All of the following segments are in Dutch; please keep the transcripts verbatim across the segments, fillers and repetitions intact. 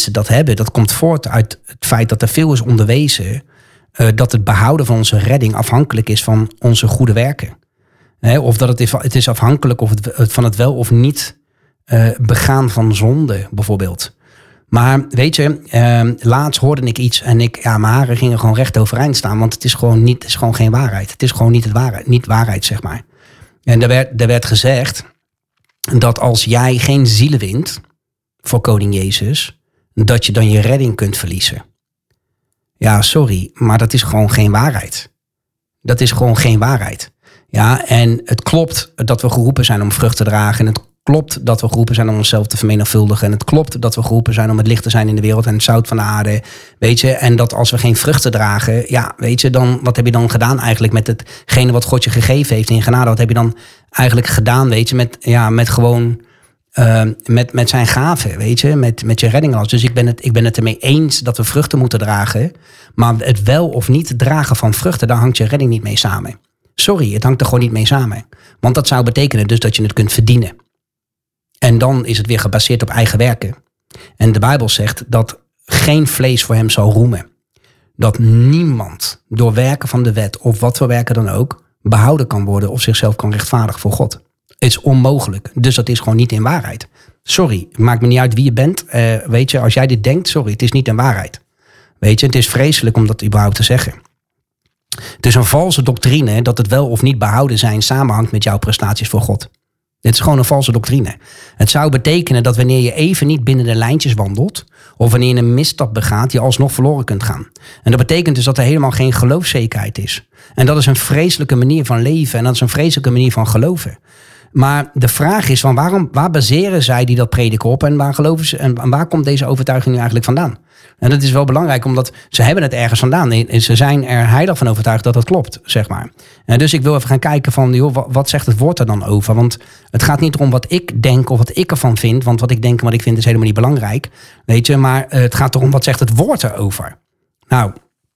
mensen dat hebben, dat komt voort uit het feit dat er veel is onderwezen uh, dat het behouden van onze redding afhankelijk is van onze goede werken. He, of dat het is, het is afhankelijk of het, van het wel of niet uh, begaan van zonde, bijvoorbeeld. Maar weet je, uh, laatst hoorde ik iets en ik, ja, mijn haren gingen gewoon recht overeind staan, want het is gewoon niet, het is gewoon geen waarheid. Het is gewoon niet het waarheid, niet waarheid, zeg maar. En er werd, er werd gezegd dat als jij geen zielen wint voor koning Jezus, dat je dan je redding kunt verliezen. Ja, sorry, maar dat is gewoon geen waarheid. Dat is gewoon geen waarheid. Ja, en het klopt dat we geroepen zijn om vrucht te dragen. En het klopt dat we geroepen zijn om onszelf te vermenigvuldigen. En het klopt dat we geroepen zijn om het licht te zijn in de wereld en het zout van de aarde. Weet je, en dat als we geen vruchten dragen, ja, weet je, dan wat heb je dan gedaan eigenlijk met hetgene wat God je gegeven heeft in genade? Wat heb je dan eigenlijk gedaan, weet je, met, ja, met gewoon, uh, met, met zijn gaven, weet je, met, met je redding. Dus ik ben, het, ik ben het ermee eens dat we vruchten moeten dragen. Maar het wel of niet dragen van vruchten, daar hangt je redding niet mee samen. Sorry, het hangt er gewoon niet mee samen. Want dat zou betekenen dus dat je het kunt verdienen. En dan is het weer gebaseerd op eigen werken. En de Bijbel zegt dat geen vlees voor hem zal roemen. Dat niemand door werken van de wet of wat voor werken dan ook behouden kan worden of zichzelf kan rechtvaardigen voor God. Het is onmogelijk. Dus dat is gewoon niet in waarheid. Sorry, het maakt me niet uit wie je bent. Uh, weet je, als jij dit denkt, sorry, het is niet in waarheid. Weet je, het is vreselijk om dat überhaupt te zeggen. Het is een valse doctrine dat het wel of niet behouden zijn samenhangt met jouw prestaties voor God. Dit is gewoon een valse doctrine. Het zou betekenen dat wanneer je even niet binnen de lijntjes wandelt, of wanneer je een misstap begaat, je alsnog verloren kunt gaan. En dat betekent dus dat er helemaal geen geloofszekerheid is. En dat is een vreselijke manier van leven en dat is een vreselijke manier van geloven. Maar de vraag is van waarom, waar baseren zij die dat prediken op en waar geloven ze en waar komt deze overtuiging nu eigenlijk vandaan? En dat is wel belangrijk, omdat ze hebben het ergens vandaan. En ze zijn er heilig van overtuigd dat dat klopt, zeg maar. En dus ik wil even gaan kijken van, joh, wat zegt het woord er dan over? Want het gaat niet om wat ik denk of wat ik ervan vind. Want wat ik denk en wat ik vind is helemaal niet belangrijk. Weet je, maar het gaat erom, wat zegt het woord erover? Nou,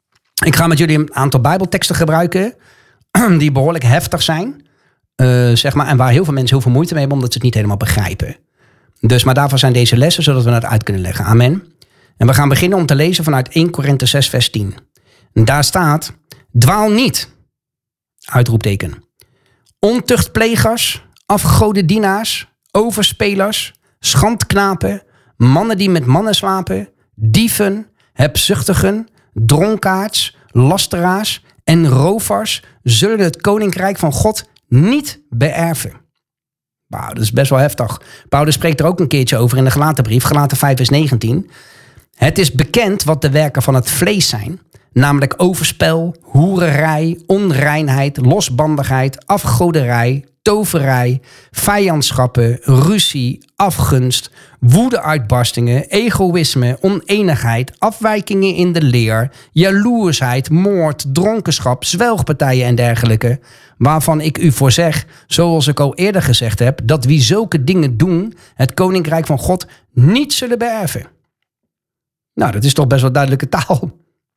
ik ga met jullie een aantal Bijbelteksten gebruiken die behoorlijk heftig zijn. Uh, zeg maar, en waar heel veel mensen heel veel moeite mee hebben, omdat ze het niet helemaal begrijpen. Dus, maar daarvoor zijn deze lessen, zodat we het uit kunnen leggen. Amen. En we gaan beginnen om te lezen vanuit Eerste Korinthe zes vers tien. En daar staat, dwaal niet, uitroepteken. Ontuchtplegers, afgodendienaars, overspelers, schandknapen, mannen die met mannen slapen, dieven, hebzuchtigen, dronkaards, lasteraars en rovers zullen het koninkrijk van God niet beërven. Wauw, dat is best wel heftig. Paulus spreekt er ook een keertje over in de Galatenbrief, Galaten vijf vers negentien. Het is bekend wat de werken van het vlees zijn, namelijk overspel, hoererij, onreinheid, losbandigheid, afgoderij, toverij, vijandschappen, ruzie, afgunst, woedeuitbarstingen, egoïsme, oneenigheid, afwijkingen in de leer, jaloersheid, moord, dronkenschap, zwelgpartijen en dergelijke, waarvan ik u voor zeg, zoals ik al eerder gezegd heb, dat wie zulke dingen doen, het koninkrijk van God niet zullen beërven. Nou, dat is toch best wel duidelijke taal.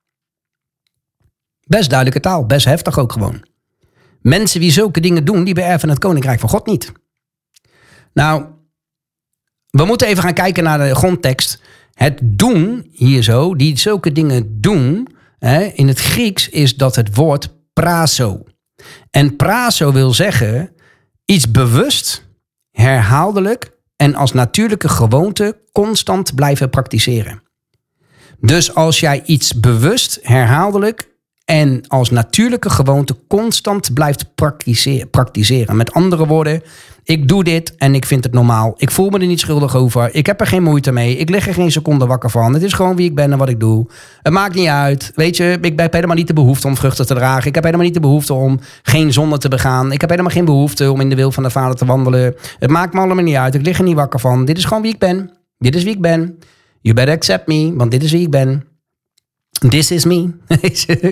Best duidelijke taal, best heftig ook gewoon. Mensen die zulke dingen doen, die beërven het koninkrijk van God niet. Nou, we moeten even gaan kijken naar de grondtekst. Het doen, hier zo, die zulke dingen doen, hè, in het Grieks is dat het woord prazo. En prazo wil zeggen iets bewust, herhaaldelijk en als natuurlijke gewoonte constant blijven praktiseren. Dus als jij iets bewust, herhaaldelijk en als natuurlijke gewoonte constant blijft praktiseren. Met andere woorden, ik doe dit en ik vind het normaal. Ik voel me er niet schuldig over. Ik heb er geen moeite mee. Ik lig er geen seconde wakker van. Het is gewoon wie ik ben en wat ik doe. Het maakt niet uit. Weet je, ik heb helemaal niet de behoefte om vruchten te dragen. Ik heb helemaal niet de behoefte om geen zonde te begaan. Ik heb helemaal geen behoefte om in de wil van de Vader te wandelen. Het maakt me allemaal niet uit. Ik lig er niet wakker van. Dit is gewoon wie ik ben. Dit is wie ik ben. You better accept me, want dit is wie ik ben. This is me.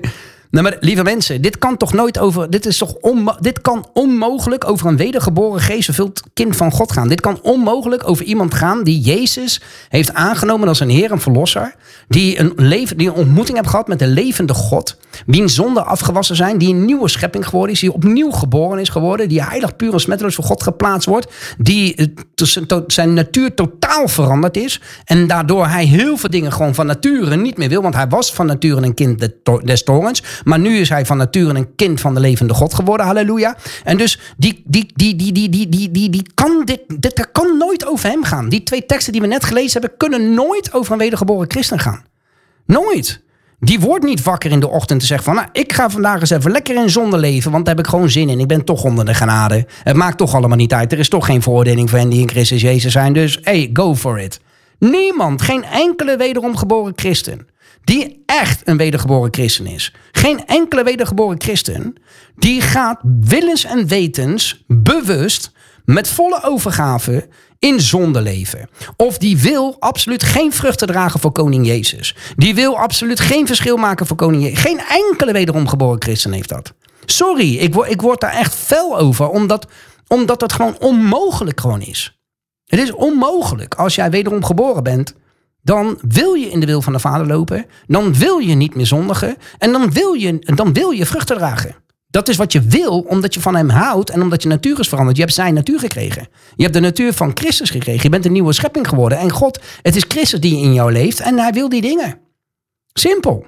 Nou, maar lieve mensen, dit kan toch nooit over... Dit, is toch onmo- dit kan onmogelijk over een wedergeboren geestvervuld kind van God gaan. Dit kan onmogelijk over iemand gaan die Jezus heeft aangenomen als een Heer en Verlosser. Die een, leven, die een ontmoeting heeft gehad met de levende God. Wiens zonden afgewassen zijn. Die een nieuwe schepping geworden is. Die opnieuw geboren is geworden. Die heilig, puur en smetteloos voor God geplaatst wordt. Die uh, zijn natuur totaal veranderd is. En daardoor hij heel veel dingen gewoon van nature niet meer wil. Want hij was van nature een kind des torens. Maar nu is hij van nature een kind van de levende God geworden. Halleluja. En dus die, die, die, die, die, die, die, die, die kan dit, dit kan nooit over hem gaan. Die twee teksten die we net gelezen hebben, kunnen nooit over een wedergeboren christen gaan. Nooit. Die wordt niet wakker in de ochtend te zeggen van... nou, ik ga vandaag eens even lekker in zonde leven... want daar heb ik gewoon zin in. Ik ben toch onder de genade. Het maakt toch allemaal niet uit. Er is toch geen veroordeling voor hen die in Christus Jezus zijn. Dus, hey, go for it. Niemand, geen enkele wederom geboren christen... die echt een wedergeboren christen is. Geen enkele wedergeboren christen... die gaat willens en wetens, bewust... met volle overgave in zonde leven. Of die wil absoluut geen vruchten dragen voor koning Jezus. Die wil absoluut geen verschil maken voor koning Jezus. Geen enkele wederom geboren christen heeft dat. Sorry, ik word, ik word daar echt fel over. Omdat, omdat het gewoon onmogelijk gewoon is. Het is onmogelijk. Als jij wederom geboren bent... dan wil je in de wil van de Vader lopen. Dan wil je niet meer zondigen. En dan wil je, dan wil je vruchten dragen. Dat is wat je wil, omdat je van hem houdt... en omdat je natuur is veranderd. Je hebt zijn natuur gekregen. Je hebt de natuur van Christus gekregen. Je bent een nieuwe schepping geworden. En God, het is Christus die in jou leeft... en hij wil die dingen. Simpel.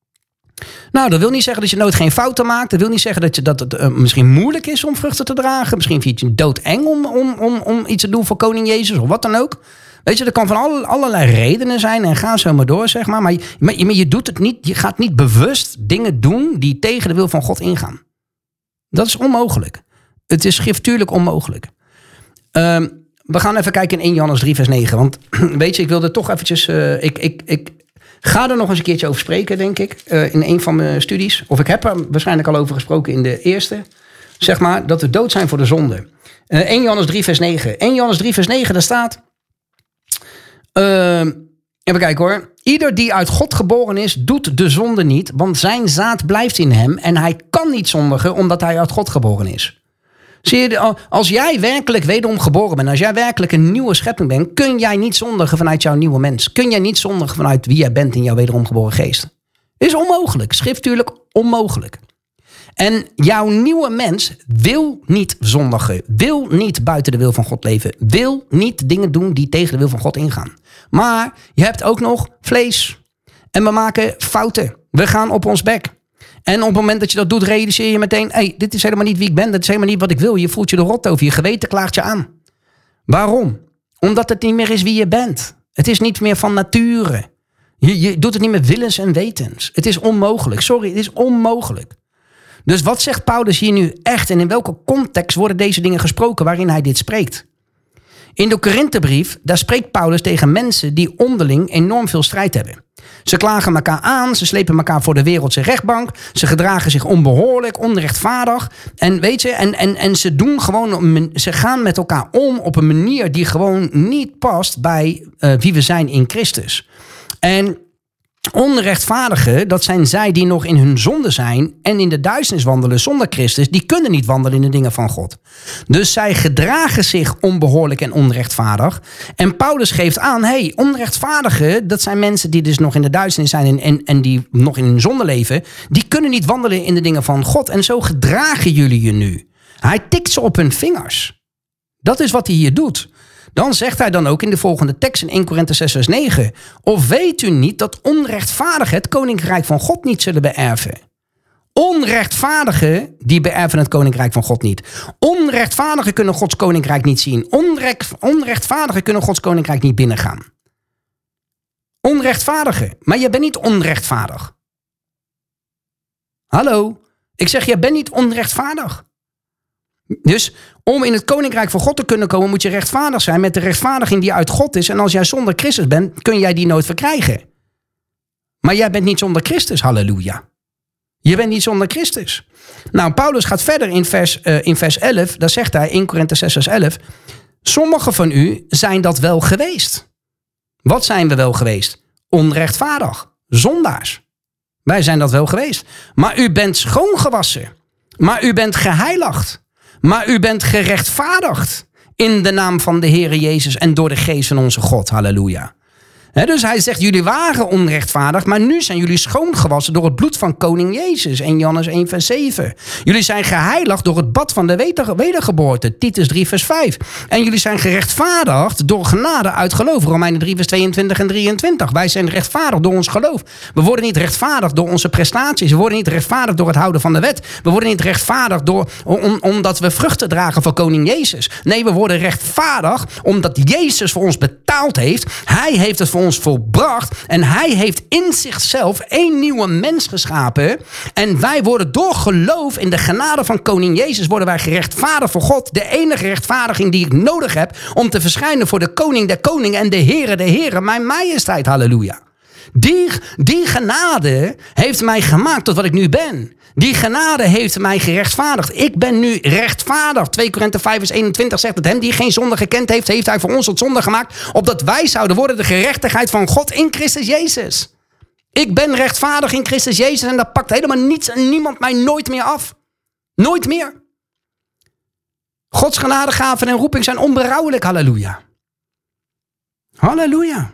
Nou, dat wil niet zeggen dat je nooit geen fouten maakt. Dat wil niet zeggen dat, je, dat het uh, misschien moeilijk is om vruchten te dragen. Misschien vind je het doodeng om, om, om, om iets te doen voor koning Jezus... of wat dan ook. Weet je, er kan van alle, allerlei redenen zijn en ga zo maar door, zeg maar. Maar je, maar je doet het niet, je gaat niet bewust dingen doen die tegen de wil van God ingaan. Dat is onmogelijk. Het is schriftuurlijk onmogelijk. Um, we gaan even kijken in Eerste Johannes drie vers negen. Want weet je, ik wilde toch eventjes... Uh, ik, ik, ik ga er nog eens een keertje over spreken, denk ik. Uh, in een van mijn studies. Of ik heb er waarschijnlijk al over gesproken in de eerste. Zeg maar, dat we dood zijn voor de zonde. Uh, Eerste Johannes drie vers negen. Eerste Johannes drie vers negen, daar staat... Uh, even kijken hoor. Ieder die uit God geboren is, doet de zonde niet, want zijn zaad blijft in hem en hij kan niet zondigen omdat hij uit God geboren is. Zie je, als jij werkelijk wederom geboren bent, als jij werkelijk een nieuwe schepping bent, kun jij niet zondigen vanuit jouw nieuwe mens. Kun jij niet zondigen vanuit wie jij bent in jouw wederom geboren geest. Is onmogelijk, schriftuurlijk onmogelijk. En jouw nieuwe mens wil niet zondigen, wil niet buiten de wil van God leven, wil niet dingen doen die tegen de wil van God ingaan. Maar je hebt ook nog vlees. En we maken fouten. We gaan op ons bek. En op het moment dat je dat doet, realiseer je meteen... hey, dit is helemaal niet wie ik ben, dit is helemaal niet wat ik wil. Je voelt je er rot over, je geweten klaagt je aan. Waarom? Omdat het niet meer is wie je bent. Het is niet meer van nature. Je, je doet het niet meer willens en wetens. Het is onmogelijk. Sorry, het is onmogelijk. Dus wat zegt Paulus hier nu echt? En in welke context worden deze dingen gesproken waarin hij dit spreekt? In de Korinthebrief, daar spreekt Paulus tegen mensen die onderling enorm veel strijd hebben. Ze klagen elkaar aan, ze slepen elkaar voor de wereldse rechtbank. Ze gedragen zich onbehoorlijk, onrechtvaardig. En weet je, en, en, en ze doen gewoon, ze gaan met elkaar om op een manier die gewoon niet past bij uh, wie we zijn in Christus. En onrechtvaardigen, dat zijn zij die nog in hun zonde zijn en in de duisternis wandelen zonder Christus, die kunnen niet wandelen in de dingen van God. Dus zij gedragen zich onbehoorlijk en onrechtvaardig. En Paulus geeft aan, hey, onrechtvaardigen, dat zijn mensen die dus nog in de duisternis zijn en, en, en die nog in hun zonde leven, die kunnen niet wandelen in de dingen van God. En zo gedragen jullie je nu. Hij tikt ze op hun vingers. Dat is wat hij hier doet. Dan zegt hij dan ook in de volgende tekst in Eerste Korinthe zes vers negen. Of weet u niet dat onrechtvaardigen het koninkrijk van God niet zullen beërven? Onrechtvaardigen, die beërven het koninkrijk van God niet. Onrechtvaardigen kunnen Gods koninkrijk niet zien. Onrecht, onrechtvaardigen kunnen Gods koninkrijk niet binnengaan. Onrechtvaardigen. Maar je bent niet onrechtvaardig. Hallo? Ik zeg, je bent niet onrechtvaardig. Dus om in het koninkrijk van God te kunnen komen, moet je rechtvaardig zijn met de rechtvaardiging die uit God is. En als jij zonder Christus bent, kun jij die nooit verkrijgen. Maar jij bent niet zonder Christus, halleluja. Je bent niet zonder Christus. Nou, Paulus gaat verder in vers, uh, in vers elf, daar zegt hij, Eerste Korinthe zes vers elf. Sommigen van u zijn dat wel geweest. Wat zijn we wel geweest? Onrechtvaardig, zondaars. Wij zijn dat wel geweest. Maar u bent schoongewassen. Maar u bent geheiligd. Maar u bent gerechtvaardigd. In de naam van de Heere Jezus en door de geest van onze God. Halleluja. He, dus hij zegt, jullie waren onrechtvaardig, maar nu zijn jullie schoongewassen door het bloed van koning Jezus. Eerste Johannes één vers zeven. Jullie zijn geheiligd door het bad van de wedergeboorte. Titus drie vers vijf. En jullie zijn gerechtvaardigd door genade uit geloof. Romeinen drie vers tweeëntwintig en drieëntwintig. Wij zijn rechtvaardig door ons geloof. We worden niet rechtvaardig door onze prestaties. We worden niet rechtvaardig door het houden van de wet. We worden niet rechtvaardig door, om, omdat we vruchten dragen voor koning Jezus. Nee, we worden rechtvaardig omdat Jezus voor ons betaald heeft. Hij heeft het voor ons volbracht. En hij heeft in zichzelf één nieuwe mens geschapen. En wij worden door geloof in de genade van koning Jezus worden wij gerechtvaardigd voor God. De enige rechtvaardiging die ik nodig heb om te verschijnen voor de koning der koningen en de Heere der heren, mijn majesteit. Halleluja. Die, die genade heeft mij gemaakt tot wat ik nu ben. Die genade heeft mij gerechtvaardigd. Ik ben nu rechtvaardig. twee Korinthe vijf vers eenentwintig zegt het. Hem die geen zonde gekend heeft, heeft hij voor ons tot zonde gemaakt. Opdat wij zouden worden de gerechtigheid van God in Christus Jezus. Ik ben rechtvaardig in Christus Jezus. En dat pakt helemaal niets en niemand mij nooit meer af. Nooit meer. Gods genadegaven en roeping zijn onberouwelijk. Halleluja. Halleluja.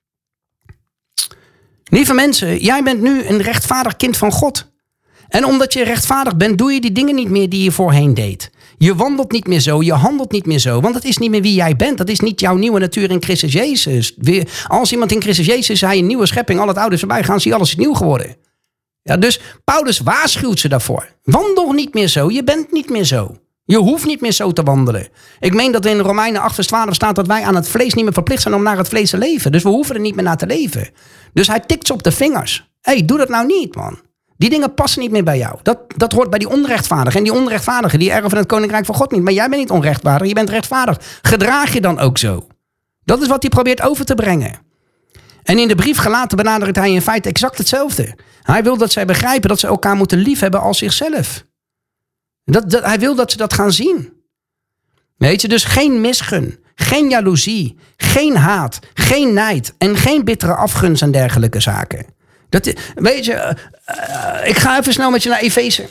Lieve mensen, jij bent nu een rechtvaardig kind van God. En omdat je rechtvaardig bent, doe je die dingen niet meer die je voorheen deed. Je wandelt niet meer zo, je handelt niet meer zo. Want dat is niet meer wie jij bent. Dat is niet jouw nieuwe natuur in Christus Jezus. Als iemand in Christus Jezus is, hij een nieuwe schepping. Al het oude is voorbij gaan, zie alles is nieuw geworden. Ja, dus Paulus waarschuwt ze daarvoor. Wandel niet meer zo, je bent niet meer zo. Je hoeft niet meer zo te wandelen. Ik meen dat in Romeinen acht vers twaalf staat dat wij aan het vlees niet meer verplicht zijn om naar het vlees te leven. Dus we hoeven er niet meer naar te leven. Dus hij tikt ze op de vingers. Hé, hey, doe dat nou niet, man. Die dingen passen niet meer bij jou. Dat, dat hoort bij die onrechtvaardigen. En die onrechtvaardigen, die erven het koninkrijk van God niet. Maar jij bent niet onrechtvaardig, je bent rechtvaardig. Gedraag je dan ook zo. Dat is wat hij probeert over te brengen. En in de brief Galaten benadrukt hij in feite exact hetzelfde. Hij wil dat zij begrijpen dat ze elkaar moeten liefhebben als zichzelf. Dat, dat, hij wil dat ze dat gaan zien. Weet je, dus geen misgun, geen jaloezie, geen haat, geen nijd en geen bittere afgunst en dergelijke zaken. Dat, weet je, uh, uh, ik ga even snel met je naar Efeze.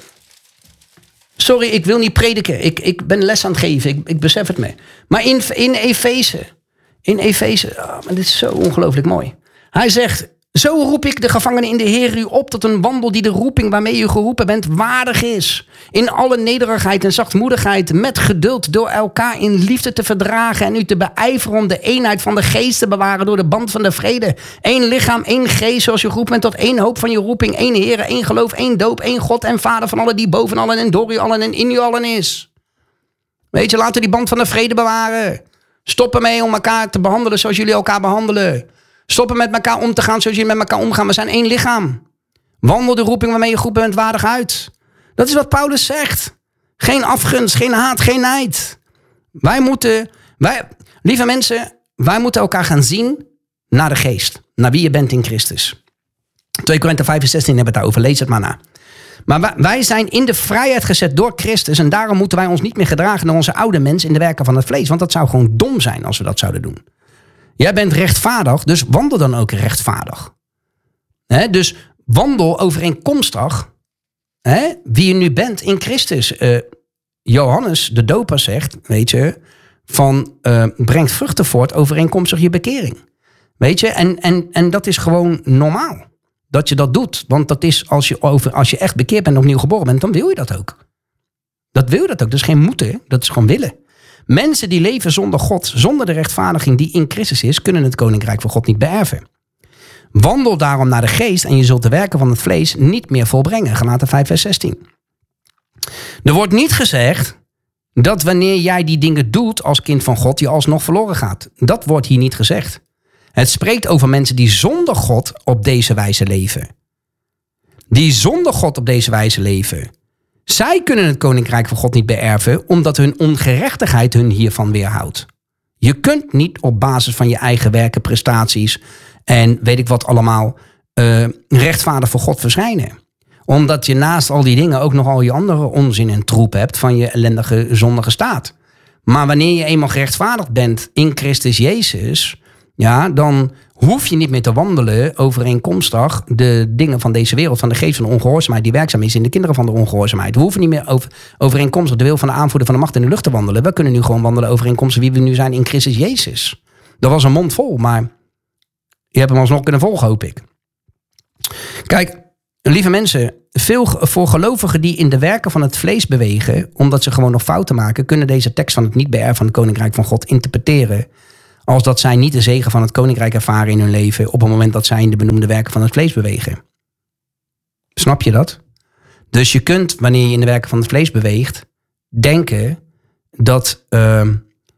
Sorry, ik wil niet prediken. Ik, ik ben les aan het geven, ik, ik besef het me. Maar in, in Efeze, in Efeze, oh, maar dit is zo ongelooflijk mooi. Hij zegt, zo roep ik de gevangenen in de Heer u op tot een wandel die de roeping waarmee u geroepen bent waardig is. In alle nederigheid en zachtmoedigheid, met geduld door elkaar in liefde te verdragen en u te beijveren om de eenheid van de geest te bewaren door de band van de vrede. Eén lichaam, één geest, zoals je geroepen bent tot één hoop van je roeping, één Heer, één geloof, één doop, één God en Vader van allen die boven allen en door u allen en in u allen is. Weet je, laten we die band van de vrede bewaren. Stop ermee om elkaar te behandelen zoals jullie elkaar behandelen. Stoppen met elkaar om te gaan zoals jullie met elkaar omgaan. We zijn één lichaam. Wandel de roeping waarmee je geroepen bent waardig uit. Dat is wat Paulus zegt. Geen afgunst, geen haat, geen nijd. Wij moeten, wij, lieve mensen, wij moeten elkaar gaan zien naar de geest. Naar wie je bent in Christus. twee Korinthe vijf vers zestien hebben we het daarover. Lees het maar na. Maar wij zijn in de vrijheid gezet door Christus. En daarom moeten wij ons niet meer gedragen naar onze oude mens in de werken van het vlees. Want dat zou gewoon dom zijn als we dat zouden doen. Jij bent rechtvaardig, dus wandel dan ook rechtvaardig. He, dus wandel overeenkomstig he, wie je nu bent in Christus. Uh, Johannes, de doper, zegt, weet je, van uh, brengt vruchten voort overeenkomstig je bekering. Weet je, en, en, en dat is gewoon normaal. Dat je dat doet. Want dat is, als je, over, als je echt bekeerd bent en opnieuw geboren bent, dan wil je dat ook. Dat wil je dat ook. Dat is geen moeten, dat is gewoon willen. Mensen die leven zonder God, zonder de rechtvaardiging die in Christus is, kunnen het koninkrijk van God niet beërven. Wandel daarom naar de geest en je zult de werken van het vlees niet meer volbrengen. Galaten vijf vers zestien. Er wordt niet gezegd dat wanneer jij die dingen doet als kind van God, je alsnog verloren gaat. Dat wordt hier niet gezegd. Het spreekt over mensen die zonder God op deze wijze leven. Die zonder God op deze wijze leven. Zij kunnen het koninkrijk van God niet beërven, omdat hun ongerechtigheid hun hiervan weerhoudt. Je kunt niet op basis van je eigen werken, prestaties en weet ik wat allemaal uh, rechtvaardig voor God verschijnen. Omdat je naast al die dingen ook nog al je andere onzin en troep hebt van je ellendige, zondige staat. Maar wanneer je eenmaal gerechtvaardigd bent in Christus Jezus, ja, dan hoef je niet meer te wandelen overeenkomstig de dingen van deze wereld, van de geest van de ongehoorzaamheid die werkzaam is in de kinderen van de ongehoorzaamheid. We hoeven niet meer over, overeenkomstig de wil van de aanvoerder van de macht in de lucht te wandelen. We kunnen nu gewoon wandelen overeenkomstig wie we nu zijn in Christus Jezus. Dat was een mond vol, maar je hebt hem alsnog kunnen volgen, hoop ik. Kijk, lieve mensen, veel voor gelovigen die in de werken van het vlees bewegen, omdat ze gewoon nog fouten maken, kunnen deze tekst van het niet beërven van het Koninkrijk van God interpreteren als dat zij niet de zegen van het Koninkrijk ervaren in hun leven op het moment dat zij in de benoemde werken van het vlees bewegen. Snap je dat? Dus je kunt, wanneer je in de werken van het vlees beweegt, denken dat uh,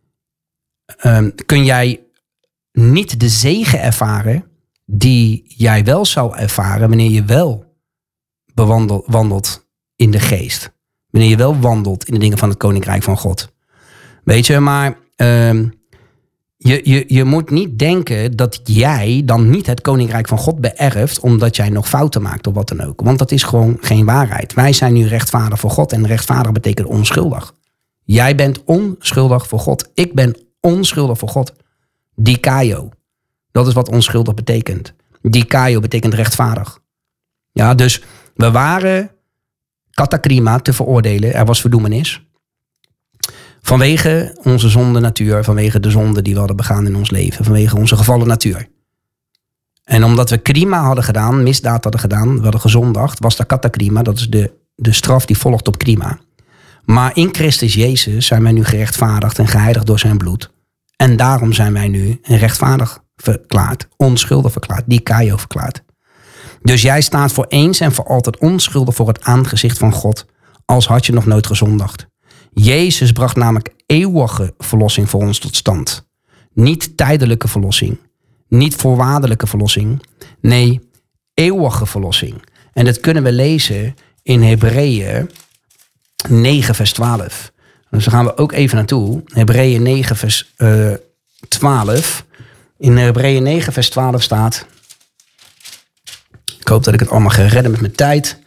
uh, kun jij niet de zegen ervaren die jij wel zou ervaren wanneer je wel bewandelt, wandelt in de geest. Wanneer je wel wandelt in de dingen van het Koninkrijk van God. Weet je, maar uh, je, je, je moet niet denken dat jij dan niet het Koninkrijk van God beërft omdat jij nog fouten maakt of wat dan ook. Want dat is gewoon geen waarheid. Wij zijn nu rechtvaardig voor God en rechtvaardig betekent onschuldig. Jij bent onschuldig voor God. Ik ben onschuldig voor God. Dikaio. Dat is wat onschuldig betekent. Dikaio betekent rechtvaardig. Ja, dus we waren katakrima te veroordelen. Er was verdoemenis. Vanwege onze zonde natuur. Vanwege de zonde die we hadden begaan in ons leven. Vanwege onze gevallen natuur. En omdat we krima hadden gedaan, misdaad hadden gedaan, we hadden gezondigd, was dat katakrima. Dat is de, de straf die volgt op krima. Maar in Christus Jezus zijn wij nu gerechtvaardigd en geheiligd door zijn bloed. En daarom zijn wij nu rechtvaardig verklaard, onschuldig verklaard, dikaio verklaard. Dus jij staat voor eens en voor altijd onschuldig voor het aangezicht van God, als had je nog nooit gezondigd. Jezus bracht namelijk eeuwige verlossing voor ons tot stand. Niet tijdelijke verlossing, niet voorwaardelijke verlossing, nee, eeuwige verlossing. En dat kunnen we lezen in Hebreeën negen vers twaalf. Dus daar gaan we ook even naartoe. Hebreeën negen vers uh, twaalf. In Hebreeën negen vers twaalf staat. Ik hoop dat ik het allemaal ga redden met mijn tijd.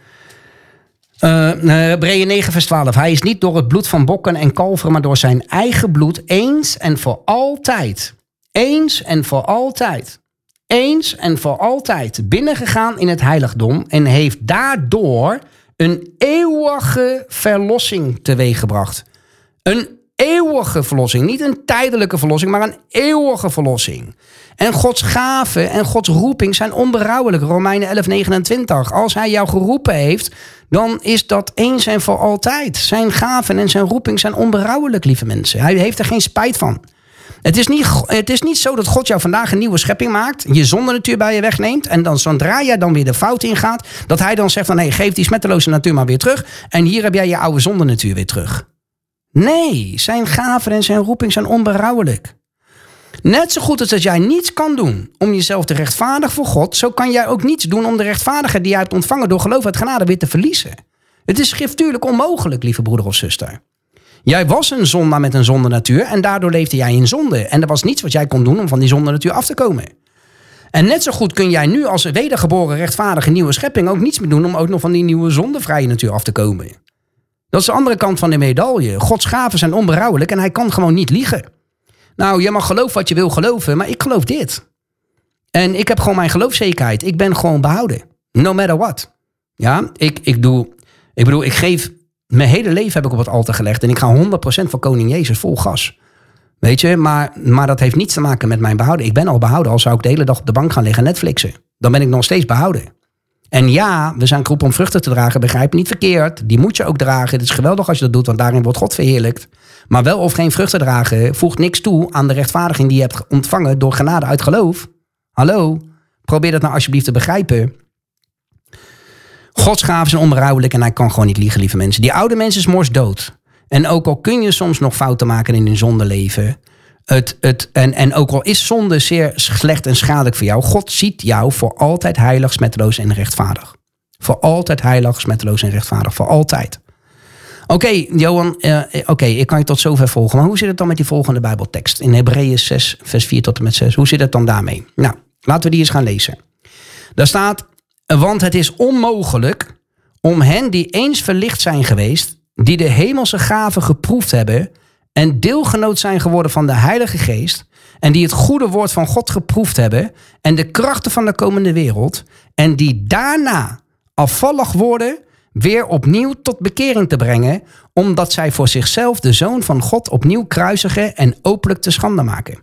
Uh, Hebreeën negen vers twaalf. Hij is niet door het bloed van bokken en kalveren, maar door zijn eigen bloed eens en voor altijd. Eens en voor altijd. Eens en voor altijd binnengegaan in het heiligdom en heeft daardoor een eeuwige verlossing teweeggebracht. Een eeuwige verlossing. Niet een tijdelijke verlossing, maar een eeuwige verlossing. En Gods gave en Gods roeping zijn onberouwelijk. Romeinen elf negenentwintig. Als hij jou geroepen heeft, dan is dat eens en voor altijd. Zijn gaven en zijn roeping zijn onberouwelijk, lieve mensen. Hij heeft er geen spijt van. Het is, niet, het is niet zo dat God jou vandaag een nieuwe schepping maakt, je zonde natuur bij je wegneemt en dan zodra jij dan weer de fout ingaat, dat hij dan zegt van nee, geef die smetteloze natuur maar weer terug en hier heb jij je oude zonde natuur weer terug. Nee, zijn gaven en zijn roeping zijn onberouwelijk. Net zo goed als dat jij niets kan doen om jezelf te rechtvaardigen voor God, zo kan jij ook niets doen om de rechtvaardigheid die jij hebt ontvangen door geloof uit genade weer te verliezen. Het is schriftuurlijk onmogelijk, lieve broeder of zuster. Jij was een zondaar met een zonde natuur en daardoor leefde jij in zonde. En er was niets wat jij kon doen om van die zonde natuur af te komen. En net zo goed kun jij nu als wedergeboren rechtvaardige nieuwe schepping ook niets meer doen om ook nog van die nieuwe zondevrije natuur af te komen. Dat is de andere kant van de medaille. Gods gaven zijn onberouwelijk en hij kan gewoon niet liegen. Nou, je mag geloven wat je wil geloven, maar ik geloof dit. En ik heb gewoon mijn geloofszekerheid. Ik ben gewoon behouden. No matter what. Ja, ik, ik doe, ik bedoel, ik geef, mijn hele leven heb ik op het altaar gelegd en ik ga honderd procent voor koning Jezus vol gas. Weet je, maar, maar dat heeft niets te maken met mijn behouden. Ik ben al behouden, al zou ik de hele dag op de bank gaan liggen Netflixen. Dan ben ik nog steeds behouden. En ja, we zijn geroepen om vruchten te dragen, begrijp me niet verkeerd. Die moet je ook dragen. Het is geweldig als je dat doet, want daarin wordt God verheerlijkt. Maar wel of geen vruchten dragen voegt niks toe aan de rechtvaardiging die je hebt ontvangen door genade uit geloof. Hallo, probeer dat nou alsjeblieft te begrijpen. Gods gaven zijn onberouwelijk en hij kan gewoon niet liegen, lieve mensen. Die oude mens is morsdood. En ook al kun je soms nog fouten maken in hun zondeleven. Het, het, en, en ook al is zonde zeer slecht en schadelijk voor jou. God ziet jou voor altijd heilig, smetteloos en rechtvaardig. Voor altijd heilig, smetteloos en rechtvaardig. Voor altijd. Oké, okay, Johan, uh, oké, okay, ik kan je tot zover volgen. Maar hoe zit het dan met die volgende Bijbeltekst? In Hebreeën zes, vers vier tot en met zes. Hoe zit het dan daarmee? Nou, laten we die eens gaan lezen. Daar staat, want het is onmogelijk om hen die eens verlicht zijn geweest, die de hemelse gaven geproefd hebben en deelgenoot zijn geworden van de Heilige Geest en die het goede woord van God geproefd hebben en de krachten van de komende wereld en die daarna afvallig worden weer opnieuw tot bekering te brengen, omdat zij voor zichzelf de Zoon van God opnieuw kruisigen en openlijk te schande maken.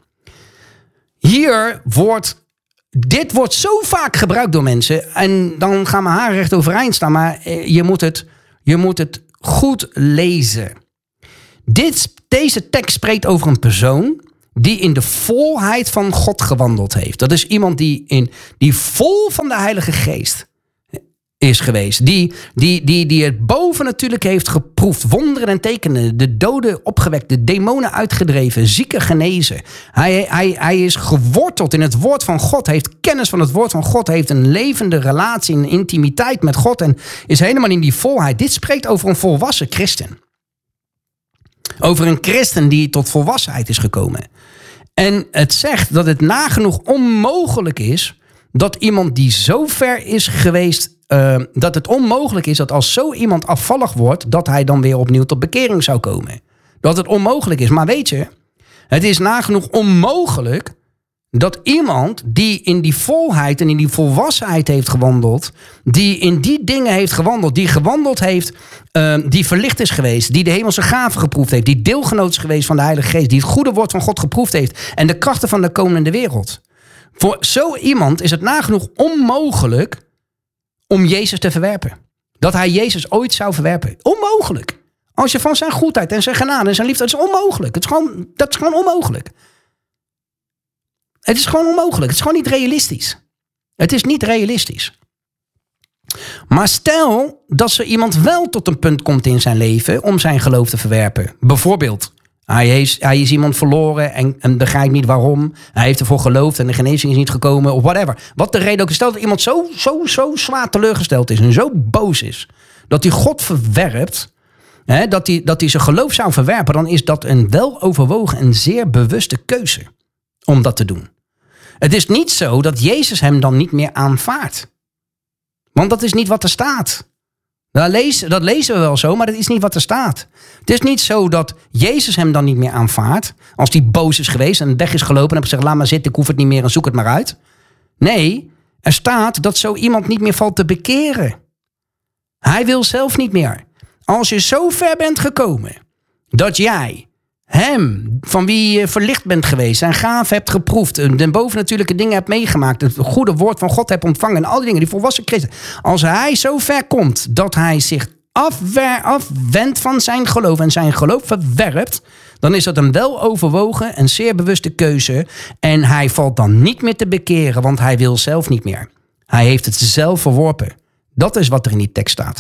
Hier wordt, dit wordt zo vaak gebruikt door mensen en dan gaan mijn haren recht overeind staan, maar je moet het, je moet het goed lezen. Dit, deze tekst spreekt over een persoon die in de volheid van God gewandeld heeft. Dat is iemand die, in, die vol van de Heilige Geest is geweest. Die, die, die, die het bovennatuurlijk heeft geproefd. Wonderen en tekenen. De doden opgewekt. De demonen uitgedreven. Zieken genezen. Hij, hij, hij is geworteld in het woord van God. Heeft kennis van het woord van God. Heeft een levende relatie, een intimiteit met God. En is helemaal in die volheid. Dit spreekt over een volwassen christen. Over een christen die tot volwassenheid is gekomen. En het zegt dat het nagenoeg onmogelijk is dat iemand die zo ver is geweest, uh, dat het onmogelijk is dat als zo iemand afvallig wordt, dat hij dan weer opnieuw tot bekering zou komen. Dat het onmogelijk is. Maar weet je, het is nagenoeg onmogelijk dat iemand die in die volheid en in die volwassenheid heeft gewandeld, die in die dingen heeft gewandeld, die gewandeld heeft, uh, die verlicht is geweest, die de hemelse gaven geproefd heeft, die deelgenoot is geweest van de Heilige Geest, die het goede woord van God geproefd heeft en de krachten van de komende wereld. Voor zo iemand is het nagenoeg onmogelijk om Jezus te verwerpen. Dat hij Jezus ooit zou verwerpen. Onmogelijk. Als je van zijn goedheid en zijn genade en zijn liefde, dat is onmogelijk. Het is gewoon, dat is gewoon onmogelijk. Het is gewoon onmogelijk. Het is gewoon niet realistisch. Het is niet realistisch. Maar stel dat zo iemand wel tot een punt komt in zijn leven om zijn geloof te verwerpen. Bijvoorbeeld, hij is, hij is iemand verloren en, en begrijpt niet waarom. Hij heeft ervoor geloofd en de genezing is niet gekomen of whatever. Wat de reden ook is. Stel dat iemand zo, zo, zo zwaar teleurgesteld is en zo boos is, dat hij God verwerpt, hè, dat hij, dat hij zijn geloof zou verwerpen, dan is dat een weloverwogen en zeer bewuste keuze om dat te doen. Het is niet zo dat Jezus hem dan niet meer aanvaardt. Want dat is niet wat er staat. Dat lezen, dat lezen we wel zo, maar dat is niet wat er staat. Het is niet zo dat Jezus hem dan niet meer aanvaardt, als hij boos is geweest en weg is gelopen en heeft gezegd, laat maar zitten, ik hoef het niet meer en zoek het maar uit. Nee, er staat dat zo iemand niet meer valt te bekeren. Hij wil zelf niet meer. Als je zo ver bent gekomen dat jij hem, van wie je verlicht bent geweest, zijn gaven hebt geproefd, de bovennatuurlijke dingen hebt meegemaakt, het goede woord van God hebt ontvangen en al die dingen, die volwassen christen. Als hij zo ver komt dat hij zich afwer, afwendt van zijn geloof en zijn geloof verwerpt, dan is dat een weloverwogen en zeer bewuste keuze. En hij valt dan niet meer te bekeren, want hij wil zelf niet meer. Hij heeft het zelf verworpen. Dat is wat er in die tekst staat.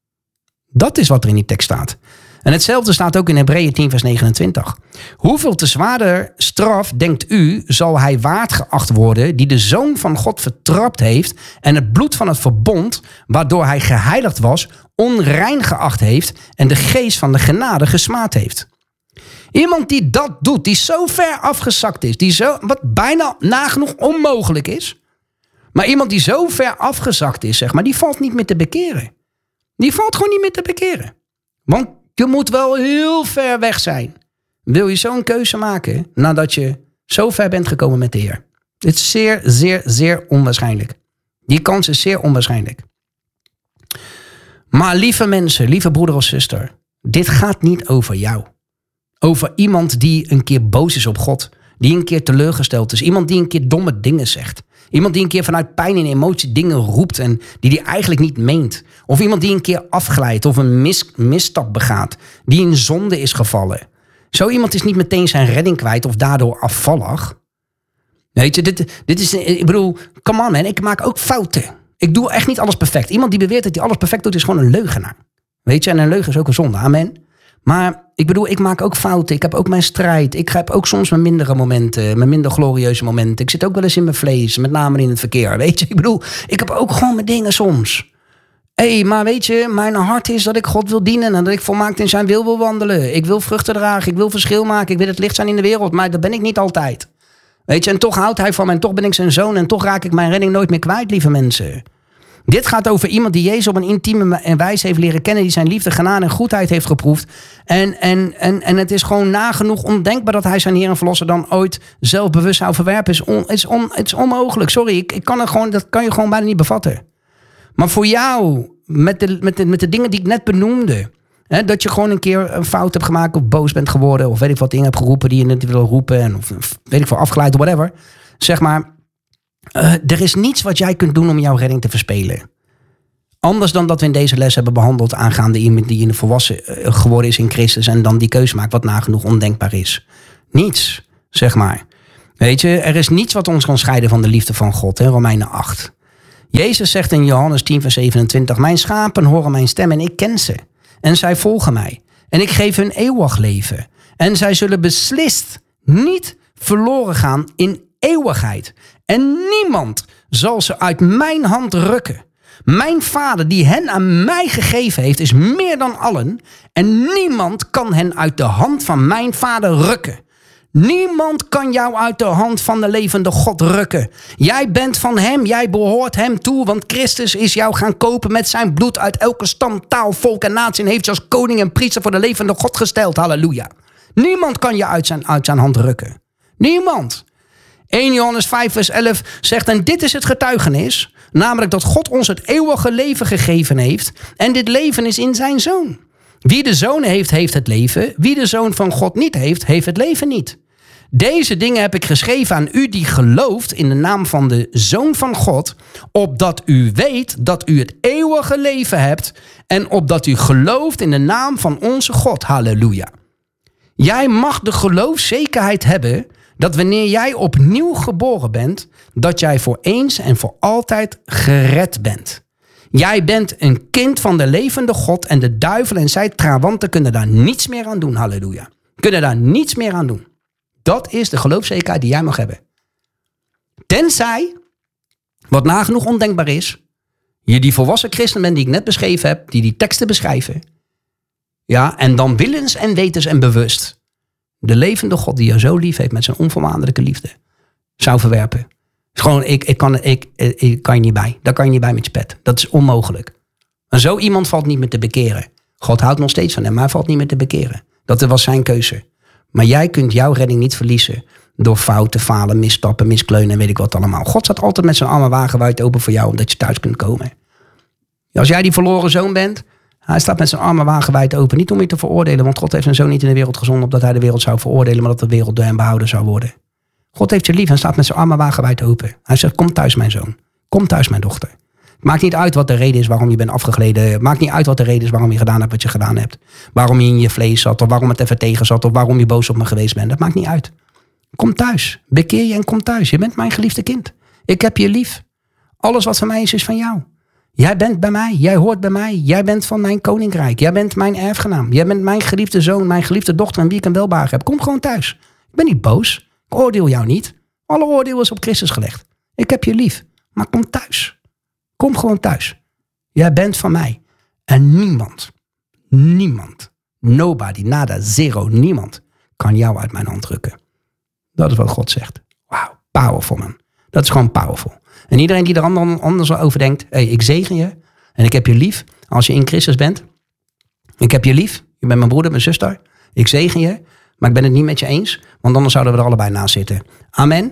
Dat is wat er in die tekst staat. En hetzelfde staat ook in Hebreeën tien vers negenentwintig. Hoeveel te zwaarder straf, denkt u, zal hij waard geacht worden die de Zoon van God vertrapt heeft en het bloed van het verbond, waardoor hij geheiligd was, onrein geacht heeft en de geest van de genade gesmaad heeft. Iemand die dat doet, die zo ver afgezakt is, die zo, wat bijna nagenoeg onmogelijk is, maar iemand die zo ver afgezakt is, zeg maar, die valt niet meer te bekeren. Die valt gewoon niet meer te bekeren. Want je moet wel heel ver weg zijn. Wil je zo'n keuze maken nadat je zo ver bent gekomen met de Heer? Het is zeer, zeer, zeer onwaarschijnlijk. Die kans is zeer onwaarschijnlijk. Maar lieve mensen, lieve broeder of zuster, dit gaat niet over jou. Over iemand die een keer boos is op God. Die een keer teleurgesteld is. Iemand die een keer domme dingen zegt. Iemand die een keer vanuit pijn en emotie dingen roept en die die eigenlijk niet meent. Of iemand die een keer afglijdt of een mis, misstap begaat. Die in zonde is gevallen. Zo iemand is niet meteen zijn redding kwijt of daardoor afvallig. Weet je, dit, dit is, ik bedoel, come on man, ik maak ook fouten. Ik doe echt niet alles perfect. Iemand die beweert dat hij alles perfect doet is gewoon een leugenaar. Weet je, en een leugen is ook een zonde, amen. Maar ik bedoel, ik maak ook fouten. Ik heb ook mijn strijd. Ik heb ook soms mijn mindere momenten. Mijn minder glorieuze momenten. Ik zit ook wel eens in mijn vlees. Met name in het verkeer. Weet je, ik bedoel, ik heb ook gewoon mijn dingen soms. Hé, hey, maar weet je, mijn hart is dat ik God wil dienen. En dat ik volmaakt in zijn wil wil wandelen. Ik wil vruchten dragen. Ik wil verschil maken. Ik wil het licht zijn in de wereld. Maar dat ben ik niet altijd. Weet je, en toch houdt hij van me. En toch ben ik zijn zoon. En toch raak ik mijn redding nooit meer kwijt, lieve mensen. Dit gaat over iemand die Jezus op een intieme wijze heeft leren kennen. Die zijn liefde, genade en goedheid heeft geproefd. En, en, en, en het is gewoon nagenoeg ondenkbaar dat hij zijn Heer en Verlosser dan ooit zelfbewust zou verwerpen. Het is, on, is, on, is onmogelijk. Sorry, ik, ik kan het gewoon, dat kan je gewoon bijna niet bevatten. Maar voor jou, met de, met de, met de dingen die ik net benoemde. Hè, dat je gewoon een keer een fout hebt gemaakt of boos bent geworden. Of weet ik wat dingen hebt geroepen die je niet wil roepen. En of weet ik veel, afgeleid of whatever. Zeg maar. Uh, er is niets wat jij kunt doen om jouw redding te verspelen. Anders dan dat we in deze les hebben behandeld aangaande iemand die in de volwassen uh, geworden is in Christus en dan die keuze maakt wat nagenoeg ondenkbaar is. Niets, zeg maar. Weet je, er is niets wat ons kan scheiden van de liefde van God, hè, Romeinen acht. Jezus zegt in Johannes tien vers zevenentwintig, mijn schapen horen mijn stem en ik ken ze. En zij volgen mij. En ik geef hun eeuwig leven. En zij zullen beslist niet verloren gaan in eeuwigheid. En niemand zal ze uit mijn hand rukken. Mijn Vader die hen aan mij gegeven heeft is meer dan allen. En niemand kan hen uit de hand van mijn Vader rukken. Niemand kan jou uit de hand van de levende God rukken. Jij bent van hem, jij behoort hem toe. Want Christus is jou gaan kopen met zijn bloed uit elke stam, taal, volk en natie. En heeft je als koning en priester voor de levende God gesteld. Halleluja. Niemand kan je uit zijn, uit zijn hand rukken. Niemand. eerste Johannes vijf vers elf zegt, en dit is het getuigenis, namelijk dat God ons het eeuwige leven gegeven heeft. En dit leven is in zijn Zoon. Wie de Zoon heeft, heeft het leven. Wie de Zoon van God niet heeft, heeft het leven niet. Deze dingen heb ik geschreven aan u die gelooft in de naam van de Zoon van God, opdat u weet dat u het eeuwige leven hebt en opdat u gelooft in de naam van onze God. Halleluja. Jij mag de geloofszekerheid hebben dat wanneer jij opnieuw geboren bent, dat jij voor eens en voor altijd gered bent. Jij bent een kind van de levende God en de duivel en zijn trawanten kunnen daar niets meer aan doen. Halleluja. Kunnen daar niets meer aan doen. Dat is de geloofszekerheid die jij mag hebben. Tenzij, wat nagenoeg ondenkbaar is, je die volwassen christen bent die ik net beschreven heb, die die teksten beschrijven. Ja, en dan willens en wetens en bewust de levende God die je zo lief heeft met zijn onvoorwaardelijke liefde zou verwerpen. Gewoon, ik, ik, kan, ik, ik kan je niet bij. Daar kan je niet bij met je pet. Dat is onmogelijk. Maar zo iemand valt niet meer te bekeren. God houdt nog steeds van hem, maar hij valt niet meer te bekeren. Dat was zijn keuze. Maar jij kunt jouw redding niet verliezen door fouten, falen, misstappen, miskleunen en weet ik wat allemaal. God staat altijd met zijn armen wagenwijd open voor jou, omdat je thuis kunt komen. Als jij die verloren zoon bent, hij staat met zijn armen wagenwijd open. Niet om je te veroordelen, want God heeft zijn zoon niet in de wereld gezonden opdat hij de wereld zou veroordelen, maar dat de wereld door hem behouden zou worden. God heeft je lief en staat met zijn armen wagenwijd open. Hij zegt, kom thuis mijn zoon. Kom thuis mijn dochter. Het maakt niet uit wat de reden is waarom je bent afgegleden. Het maakt niet uit wat de reden is waarom je gedaan hebt wat je gedaan hebt. Waarom je in je vlees zat, of waarom het even tegen zat, of waarom je boos op me geweest bent. Dat maakt niet uit. Kom thuis. Bekeer je en kom thuis. Je bent mijn geliefde kind. Ik heb je lief. Alles wat van mij is, is van jou. Jij bent bij mij. Jij hoort bij mij. Jij bent van mijn koninkrijk. Jij bent mijn erfgenaam. Jij bent mijn geliefde zoon, mijn geliefde dochter en wie ik een welbehagen heb. Kom gewoon thuis. Ik ben niet boos. Ik oordeel jou niet. Alle oordeel is op Christus gelegd. Ik heb je lief. Maar kom thuis. Kom gewoon thuis. Jij bent van mij. En niemand, niemand, nobody, nada, zero, niemand kan jou uit mijn hand drukken. Dat is wat God zegt. Wauw, powerful man. Dat is gewoon powerful. En iedereen die er anders over denkt, hey, ik zegen je en ik heb je lief als je in Christus bent. Ik heb je lief. Je bent mijn broeder, mijn zuster. Ik zegen je, maar ik ben het niet met je eens, want anders zouden we er allebei naast zitten. Amen.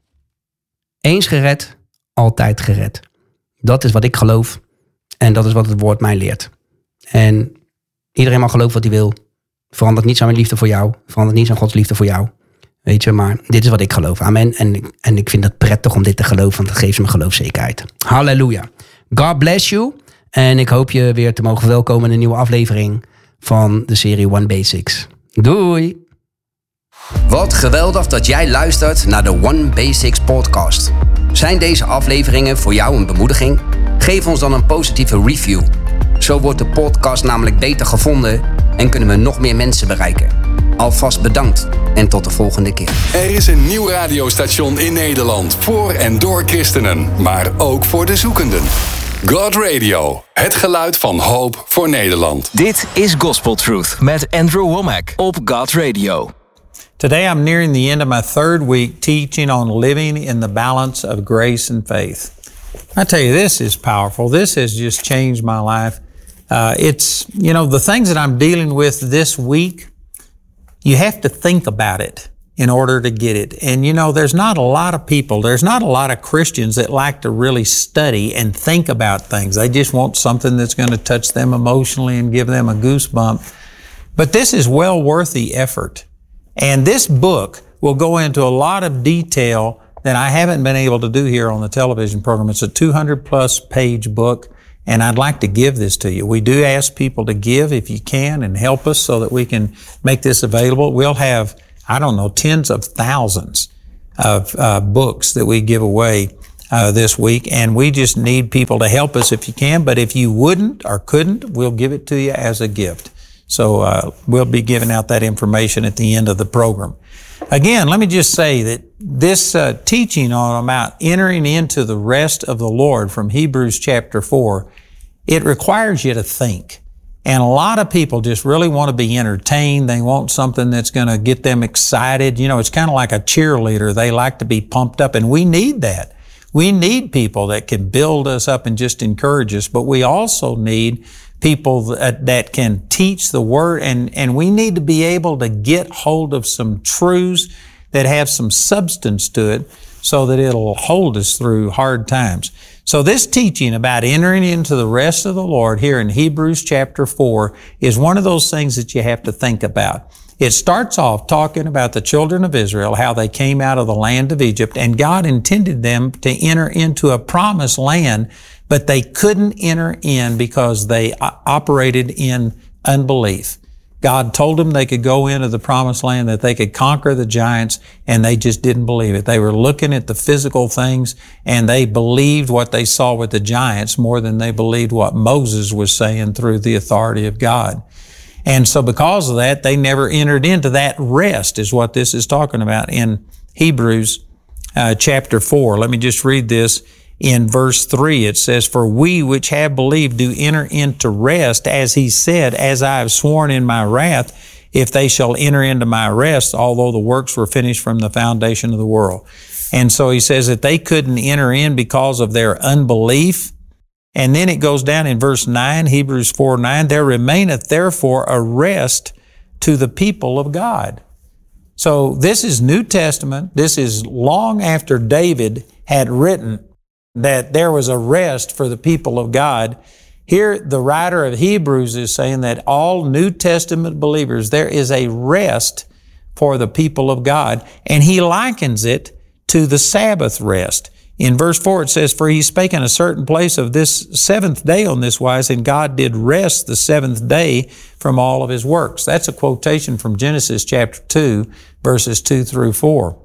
Eens gered, altijd gered. Dat is wat ik geloof. En dat is wat het woord mij leert. En iedereen mag geloven wat hij wil. Verandert niets aan mijn liefde voor jou. Verandert niets aan Gods liefde voor jou. Weet je, maar dit is wat ik geloof. Amen. En, en ik vind het prettig om dit te geloven, want dat geeft me geloofszekerheid. Halleluja. God bless you. En ik hoop je weer te mogen verwelkomen in een nieuwe aflevering van de serie One Basics. Doei. Wat geweldig dat jij luistert naar de One Basics podcast. Zijn deze afleveringen voor jou een bemoediging? Geef ons dan een positieve review. Zo wordt de podcast namelijk beter gevonden en kunnen we nog meer mensen bereiken. Alvast bedankt en tot de volgende keer. Er is een nieuw radiostation in Nederland voor en door christenen, maar ook voor de zoekenden. God Radio, het geluid van hoop voor Nederland. Dit is Gospel Truth met Andrew Womack op God Radio. Today I'm nearing the end of my third week teaching on living in the balance of grace and faith. I tell you, this is powerful. This has just changed my life. Uh, it's, you know, the things that I'm dealing with this week, you have to think about it in order to get it. And, you know, there's not a lot of people, there's not a lot of Christians that like to really study and think about things. They just want something that's going to touch them emotionally and give them a goosebump. But this is well worth the effort. And this book will go into a lot of detail that I haven't been able to do here on the television program. It's a two hundred plus page book, and I'd like to give this to you. We do ask people to give if you can and help us so that we can make this available. We'll have, I don't know, tens of thousands of uh, books that we give away uh, this week, and we just need people to help us if you can. But if you wouldn't or couldn't, we'll give it to you as a gift. So uh, we'll be giving out that information at the end of the program. Again, let me just say that this uh, teaching on about entering into the rest of the Lord from Hebrews chapter four, it requires you to think. And a lot of people just really want to be entertained. They want something that's going to get them excited. You know, it's kind of like a cheerleader. They like to be pumped up, and we need that. We need people that can build us up and just encourage us, but we also need people that, that can teach the Word, and, and we need to be able to get hold of some truths that have some substance to it so that it'll hold us through hard times. So this teaching about entering into the rest of the Lord here in Hebrews chapter four is one of those things that you have to think about. It starts off talking about the children of Israel, how they came out of the land of Egypt, and God intended them to enter into a promised land, but they couldn't enter in because they operated in unbelief. God told them they could go into the promised land, that they could conquer the giants, and they just didn't believe it. They were looking at the physical things, and they believed what they saw with the giants more than they believed what Moses was saying through the authority of God. And so because of that, they never entered into that rest, is what this is talking about in Hebrews uh, chapter four. Let me just read this. In verse three, it says, "For we which have believed do enter into rest, as he said, as I have sworn in my wrath, if they shall enter into my rest, although the works were finished from the foundation of the world." And so he says that they couldn't enter in because of their unbelief. And then it goes down in verse nine, Hebrews four nine, "There remaineth therefore a rest to the people of God." So this is New Testament. This is long after David had written that there was a rest for the people of God. Here, the writer of Hebrews is saying that all New Testament believers, there is a rest for the people of God. And he likens it to the Sabbath rest. In verse four, it says, "For he spake in a certain place of this seventh day on this wise, and God did rest the seventh day from all of his works." That's a quotation from Genesis chapter two, verses two through four.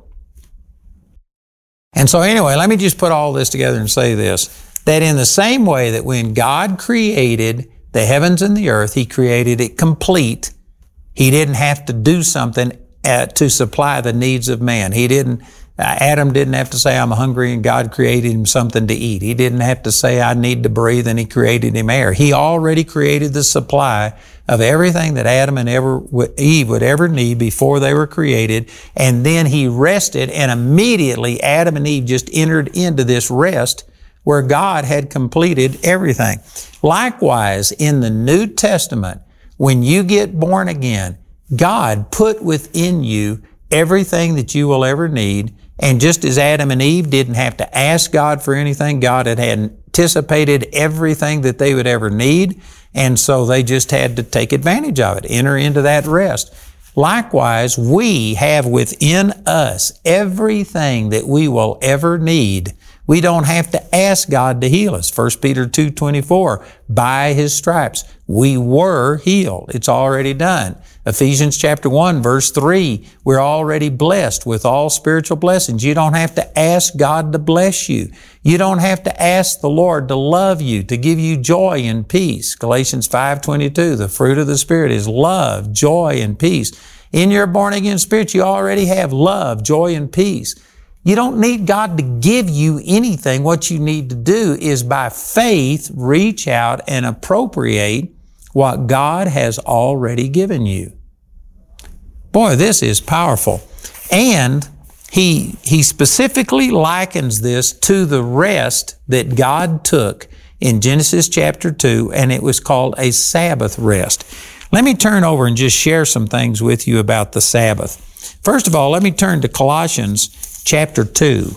And so anyway, let me just put all this together and say this, that in the same way that when God created the heavens and the earth, he created it complete. He didn't have to do something uh, to supply the needs of man. He didn't, uh, Adam didn't have to say, "I'm hungry," and God created him something to eat. He didn't have to say, "I need to breathe," and he created him air. He already created the supply of everything that Adam and ever, Eve would ever need before they were created. And then he rested, and immediately Adam and Eve just entered into this rest where God had completed everything. Likewise, in the New Testament, when you get born again, God put within you everything that you will ever need. And just as Adam and Eve didn't have to ask God for anything, God had anticipated everything that they would ever need. And so they just had to take advantage of it, enter into that rest. Likewise, we have within us everything that we will ever need. We don't have to ask God to heal us. First Peter two twenty-four, "By his stripes we were healed." It's already done. Ephesians chapter one, verse three, we're already blessed with all spiritual blessings. You don't have to ask God to bless you. You don't have to ask the Lord to love you, to give you joy and peace. Galatians five twenty-two, the fruit of the Spirit is love, joy, and peace. In your born-again spirit, you already have love, joy, and peace. You don't need God to give you anything. What you need to do is by faith reach out and appropriate what God has already given you. Boy, this is powerful. And he, he specifically likens this to the rest that God took in Genesis chapter two, and it was called a Sabbath rest. Let me turn over and just share some things with you about the Sabbath. First of all, let me turn to Colossians chapter two.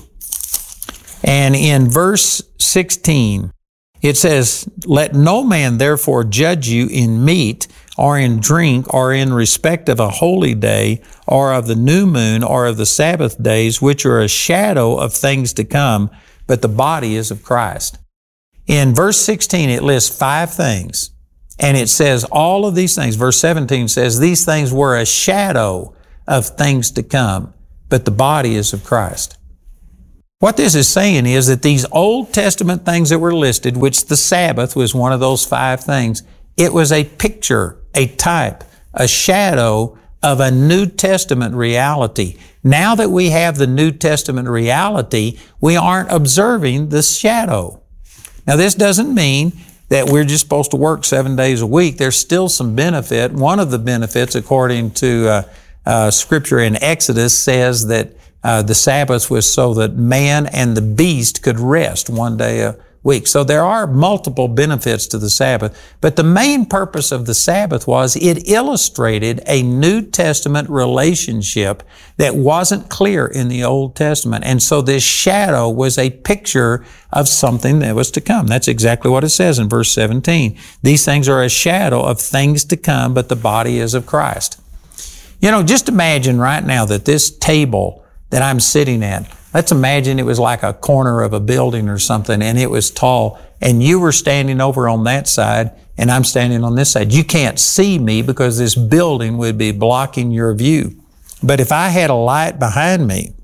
And in verse sixteen, it says, "Let no man therefore judge you in meat or in drink or in respect of a holy day or of the new moon or of the Sabbath days, which are a shadow of things to come, but the body is of Christ." In verse sixteen, it lists five things. And it says all of these things. Verse seventeen says these things were a shadow of things to come, but the body is of Christ. What this is saying is that these Old Testament things that were listed, which the Sabbath was one of those five things, it was a picture, a type, a shadow of a New Testament reality. Now that we have the New Testament reality, we aren't observing the shadow. Now, this doesn't mean that we're just supposed to work seven days a week. There's still some benefit. One of the benefits, according to uh, uh, Scripture in Exodus, says that uh, the Sabbath was so that man and the beast could rest one day a week. So there are multiple benefits to the Sabbath. But the main purpose of the Sabbath was it illustrated a New Testament relationship that wasn't clear in the Old Testament. And so this shadow was a picture of something that was to come. That's exactly what it says in verse seventeen. These things are a shadow of things to come, but the body is of Christ. You know, just imagine right now that this table that I'm sitting at, let's imagine it was like a corner of a building or something, and it was tall, and you were standing over on that side, and I'm standing on this side. You can't see me because this building would be blocking your view. But if I had a light behind me,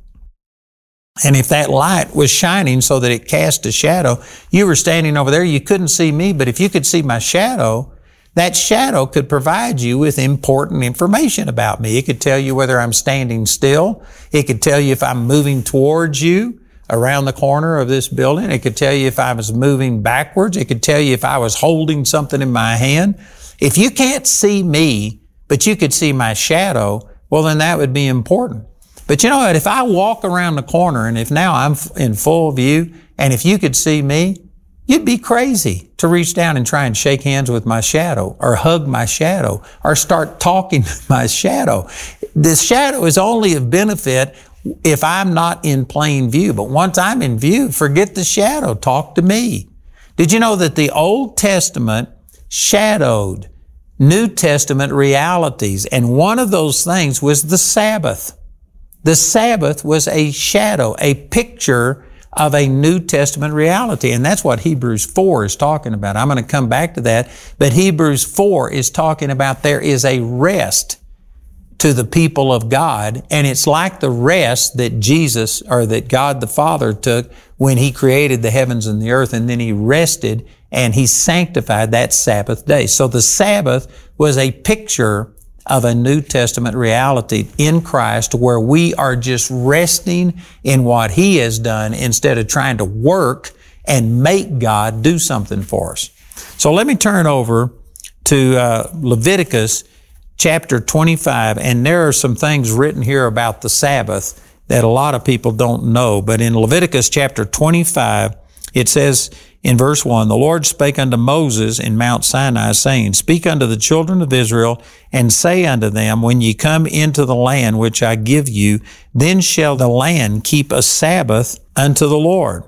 and if that light was shining so that it cast a shadow, you were standing over there, you couldn't see me, but if you could see my shadow, that shadow could provide you with important information about me. It could tell you whether I'm standing still. It could tell you if I'm moving towards you around the corner of this building. It could tell you if I was moving backwards. It could tell you if I was holding something in my hand. If you can't see me, but you could see my shadow, well, then that would be important. But you know what? If I walk around the corner and if now I'm in full view and if you could see me, you'd be crazy to reach down and try and shake hands with my shadow or hug my shadow or start talking to my shadow. The shadow is only of benefit if I'm not in plain view. But once I'm in view, forget the shadow. Talk to me. Did you know that the Old Testament shadowed New Testament realities? And one of those things was the Sabbath. The Sabbath was a shadow, a picture of a New Testament reality. And that's what Hebrews four is talking about. I'm going to come back to that. But Hebrews four is talking about there is a rest to the people of God. And it's like the rest that Jesus or that God the Father took when He created the heavens and the earth. And then He rested and He sanctified that Sabbath day. So the Sabbath was a picture of a New Testament reality in Christ where we are just resting in what He has done instead of trying to work and make God do something for us. So let me turn over to uh, Leviticus chapter twenty-five, and there are some things written here about the Sabbath that a lot of people don't know. But in Leviticus chapter twenty-five, it says in verse one, "The Lord spake unto Moses in Mount Sinai, saying, Speak unto the children of Israel, and say unto them, When ye come into the land which I give you, then shall the land keep a Sabbath unto the Lord.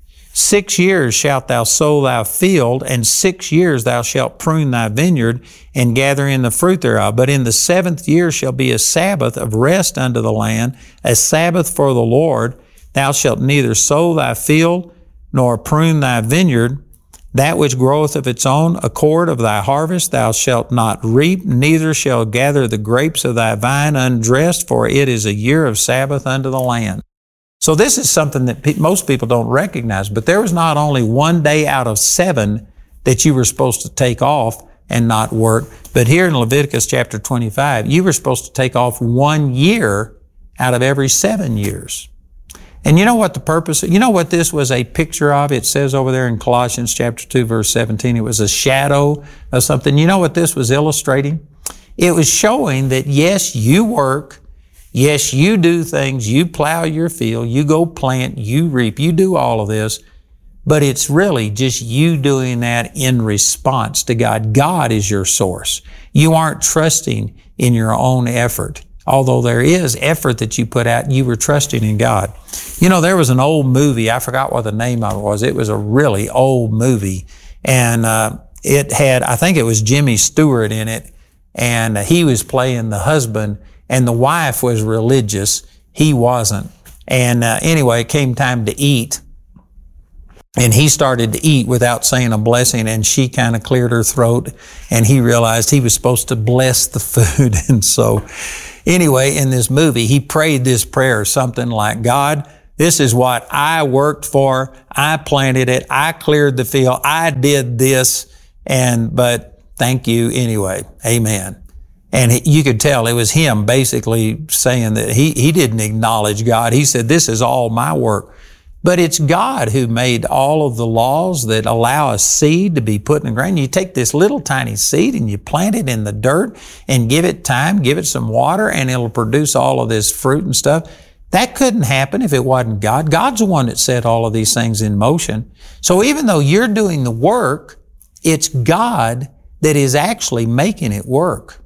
Six years shalt thou sow thy field, and six years thou shalt prune thy vineyard, and gather in the fruit thereof. But in the seventh year shall be a Sabbath of rest unto the land, a Sabbath for the Lord. Thou shalt neither sow thy field, nor prune thy vineyard. That which groweth of its own accord of thy harvest thou shalt not reap, neither shall gather the grapes of thy vine undressed, for it is a year of Sabbath unto the land." So this is something that pe- most people don't recognize, but there was not only one day out of seven that you were supposed to take off and not work, but here in Leviticus chapter twenty-five, you were supposed to take off one year out of every seven years. And you know what the purpose, you know what this was a picture of? It says over there in Colossians chapter two, verse seventeen, it was a shadow of something. You know what this was illustrating? It was showing that yes, you work, Yes, you do things, you plow your field, you go plant, you reap, you do all of this, but it's really just you doing that in response to God. God is your source. You aren't trusting in your own effort. Although there is effort that you put out, you were trusting in God. You know, there was an old movie, I forgot what the name of it was. It was a really old movie, and uh, it had, I think it was Jimmy Stewart in it, and he was playing the husband, and the wife was religious. He wasn't. And uh, anyway, it came time to eat, and he started to eat without saying a blessing, and she kind of cleared her throat, and he realized he was supposed to bless the food. And so anyway, in this movie, he prayed this prayer, something like, God, this is what I worked for. I planted it. I cleared the field. I did this. And, but thank you anyway. Amen. And he, you could tell it was him basically saying that he, he didn't acknowledge God. He said, this is all my work. But it's God who made all of the laws that allow a seed to be put in the ground. You take this little tiny seed and you plant it in the dirt and give it time, give it some water, and it'll produce all of this fruit and stuff. That couldn't happen if it wasn't God. God's the one that set all of these things in motion. So even though you're doing the work, it's God that is actually making it work.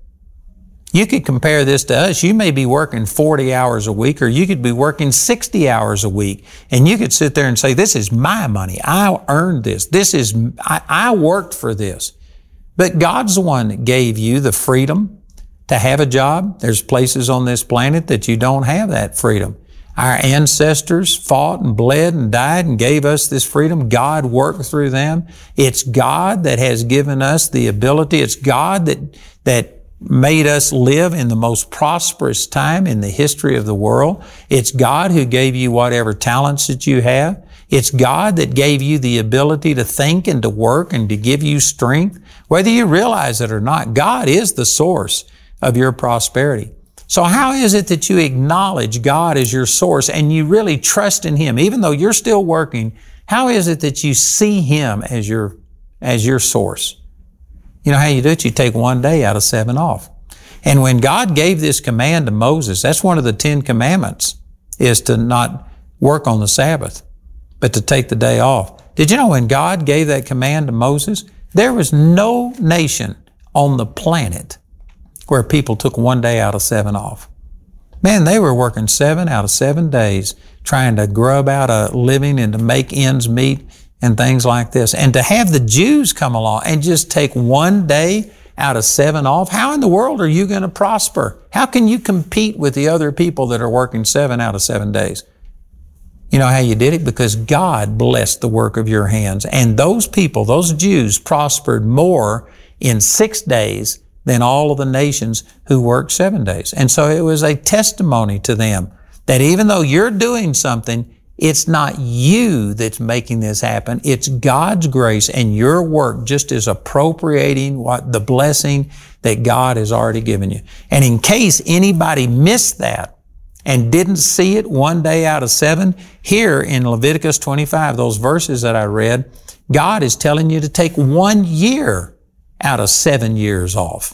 You could compare this to us. You may be working forty hours a week, or you could be working sixty hours a week, and you could sit there and say, this is my money. I earned this. This is, I, I worked for this. But God's the one that gave you the freedom to have a job. There's places on this planet that you don't have that freedom. Our ancestors fought and bled and died and gave us this freedom. God worked through them. It's God that has given us the ability. It's God that, that made us live in the most prosperous time in the history of the world. It's God who gave you whatever talents that you have. It's God that gave you the ability to think and to work and to give you strength. Whether you realize it or not, God is the source of your prosperity. So how is it that you acknowledge God as your source and you really trust in Him? Even though you're still working, how is it that you see Him as your, as your source? You know how you do it? You take one day out of seven off. And when God gave this command to Moses, that's one of the Ten Commandments, is to not work on the Sabbath, but to take the day off. Did you know when God gave that command to Moses, there was no nation on the planet where people took one day out of seven off. Man, they were working seven out of seven days trying to grub out a living and to make ends meet and things like this. And to have the Jews come along and just take one day out of seven off, how in the world are you going to prosper? How can you compete with the other people that are working seven out of seven days? You know how you did it? Because God blessed the work of your hands. And those people, those Jews, prospered more in six days than all of the nations who worked seven days. And so it was a testimony to them that even though you're doing something, it's not you that's making this happen. It's God's grace, and your work just is appropriating what the blessing that God has already given you. And in case anybody missed that and didn't see it one day out of seven, here in Leviticus twenty-five, those verses that I read, God is telling you to take one year out of seven years off.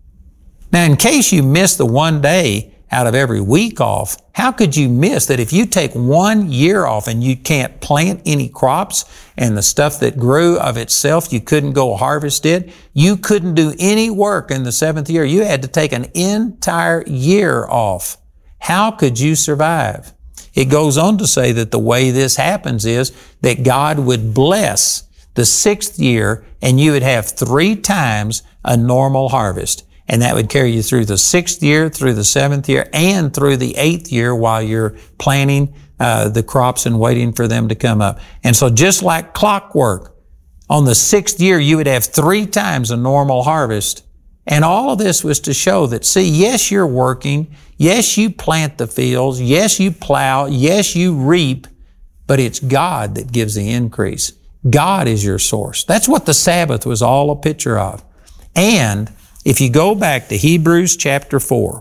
Now, in case you missed the one day out of every week off, how could you miss that if you take one year off and you can't plant any crops and the stuff that grew of itself, you couldn't go harvest it, you couldn't do any work in the seventh year. You had to take an entire year off. How could you survive? It goes on to say that the way this happens is that God would bless the sixth year and you would have three times a normal harvest. And that would carry you through the sixth year, through the seventh year, and through the eighth year while you're planting uh, the crops and waiting for them to come up. And so just like clockwork, on the sixth year, you would have three times a normal harvest. And all of this was to show that, see, yes, you're working. Yes, you plant the fields. Yes, you plow. Yes, you reap. But it's God that gives the increase. God is your source. That's what the Sabbath was all a picture of. And if you go back to Hebrews chapter four,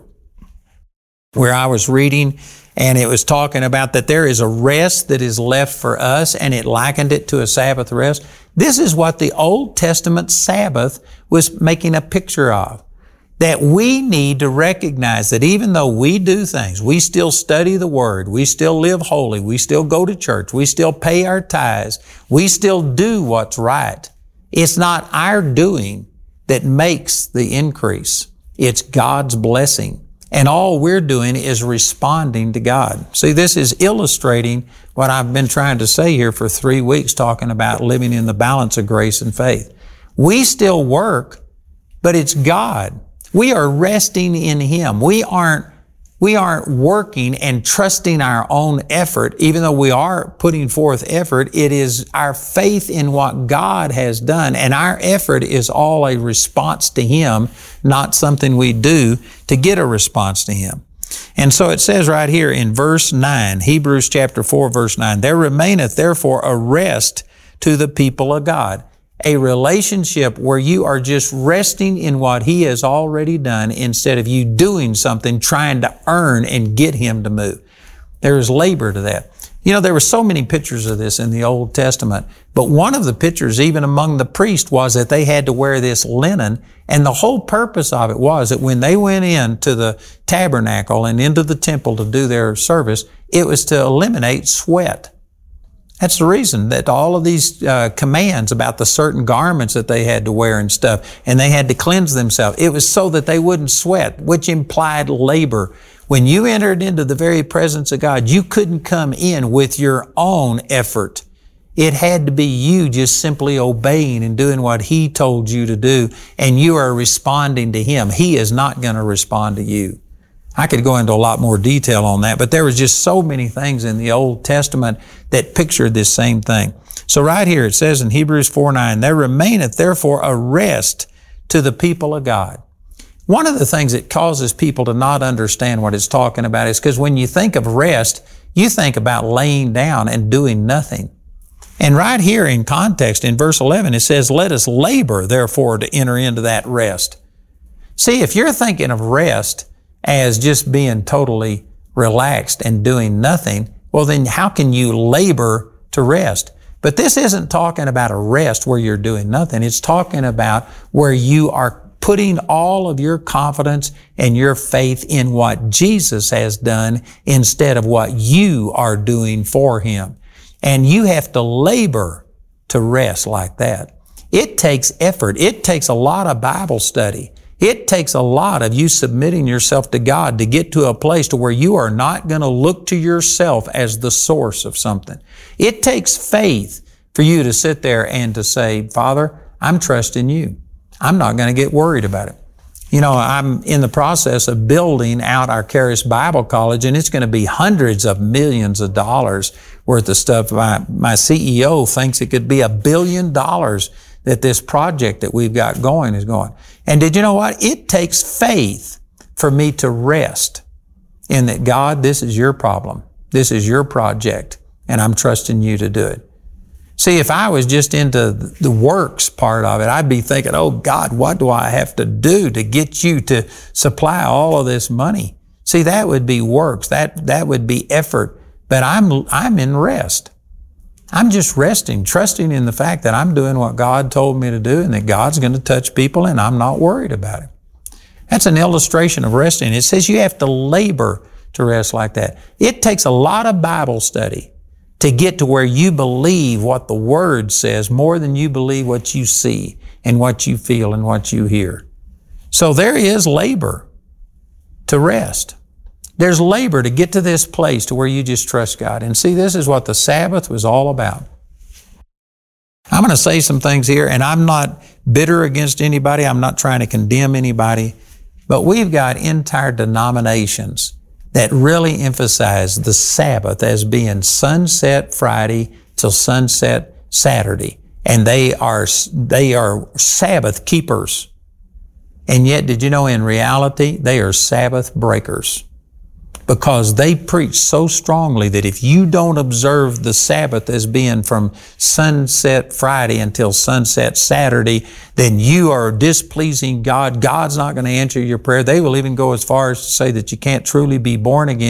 where I was reading, and it was talking about that there is a rest that is left for us, and it likened it to a Sabbath rest. This is what the Old Testament Sabbath was making a picture of. that we need to recognize that even though we do things, we still study the Word, we still live holy, we still go to church, we still pay our tithes, we still do what's right. It's not our doing that makes the increase. It's God's blessing. And all we're doing is responding to God. See, this is illustrating what I've been trying to say here for three weeks, talking about living in the balance of grace and faith. We still work, but it's God. We are resting in Him. We aren't, we aren't working and trusting our own effort. Even though we are putting forth effort, it is our faith in what God has done. And our effort is all a response to Him, not something we do to get a response to Him. And so it says right here in verse nine, Hebrews chapter four, verse nine, there remaineth therefore a rest to the people of God. A relationship where you are just resting in what He has already done instead of you doing something, trying to earn and get Him to move. There is labor to that. You know, there were so many pictures of this in the Old Testament, but one of the pictures, even among the priests, was that they had to wear this linen, and the whole purpose of it was that when they went into the tabernacle and into the temple to do their service, it was to eliminate sweat. That's the reason that all of these uh, commands about the certain garments that they had to wear and stuff, and they had to cleanse themselves. It was so that they wouldn't sweat, which implied labor. When you entered into the very presence of God, you couldn't come in with your own effort. It had to be you just simply obeying and doing what He told you to do, and you are responding to Him. He is not going to respond to you. I could go into a lot more detail on that, but there was just so many things in the Old Testament that pictured this same thing. So right here it says in Hebrews four nine, there remaineth therefore a rest to the people of God. One of the things that causes people to not understand what it's talking about is because when you think of rest, you think about laying down and doing nothing. And right here in context, in verse eleven, it says, let us labor therefore to enter into that rest. See, if you're thinking of rest as just being totally relaxed and doing nothing, well then how can you labor to rest? But this isn't talking about a rest where you're doing nothing. It's talking about where you are putting all of your confidence and your faith in what Jesus has done instead of what you are doing for Him. And you have to labor to rest like that. It takes effort. It takes a lot of Bible study. It takes a lot of you submitting yourself to God to get to a place to where you are not going to look to yourself as the source of something. It takes faith for you to sit there and to say, Father, I'm trusting You. I'm not going to get worried about it. You know, I'm in the process of building out our Charis Bible College, and it's going to be hundreds of millions of dollars worth of stuff. My, my C E O thinks it could be a billion dollars that this project that we've got going is going. And did you know what? It takes faith for me to rest in that, God, this is Your problem. This is Your project, and I'm trusting You to do it. See, if I was just into the works part of it, I'd be thinking, oh God, what do I have to do to get You to supply all of this money? See, that would be works. That, that would be effort. But I'm, I'm in rest. I'm just resting, trusting in the fact that I'm doing what God told me to do and that God's going to touch people and I'm not worried about it. That's an illustration of resting. It says you have to labor to rest like that. It takes a lot of Bible study to get to where you believe what the Word says more than you believe what you see and what you feel and what you hear. So there is labor to rest. There's labor to get to this place to where you just trust God. And see, this is what the Sabbath was all about. I'm going to say some things here, and I'm not bitter against anybody. I'm not trying to condemn anybody. But we've got entire denominations that really emphasize the Sabbath as being sunset Friday till sunset Saturday. And they are, they are Sabbath keepers. And yet, did you know in reality, they are Sabbath breakers? Because they preach so strongly that if you don't observe the Sabbath as being from sunset Friday until sunset Saturday, then you are displeasing God. God's not going to answer your prayer. They will even go as far as to say that you can't truly be born again.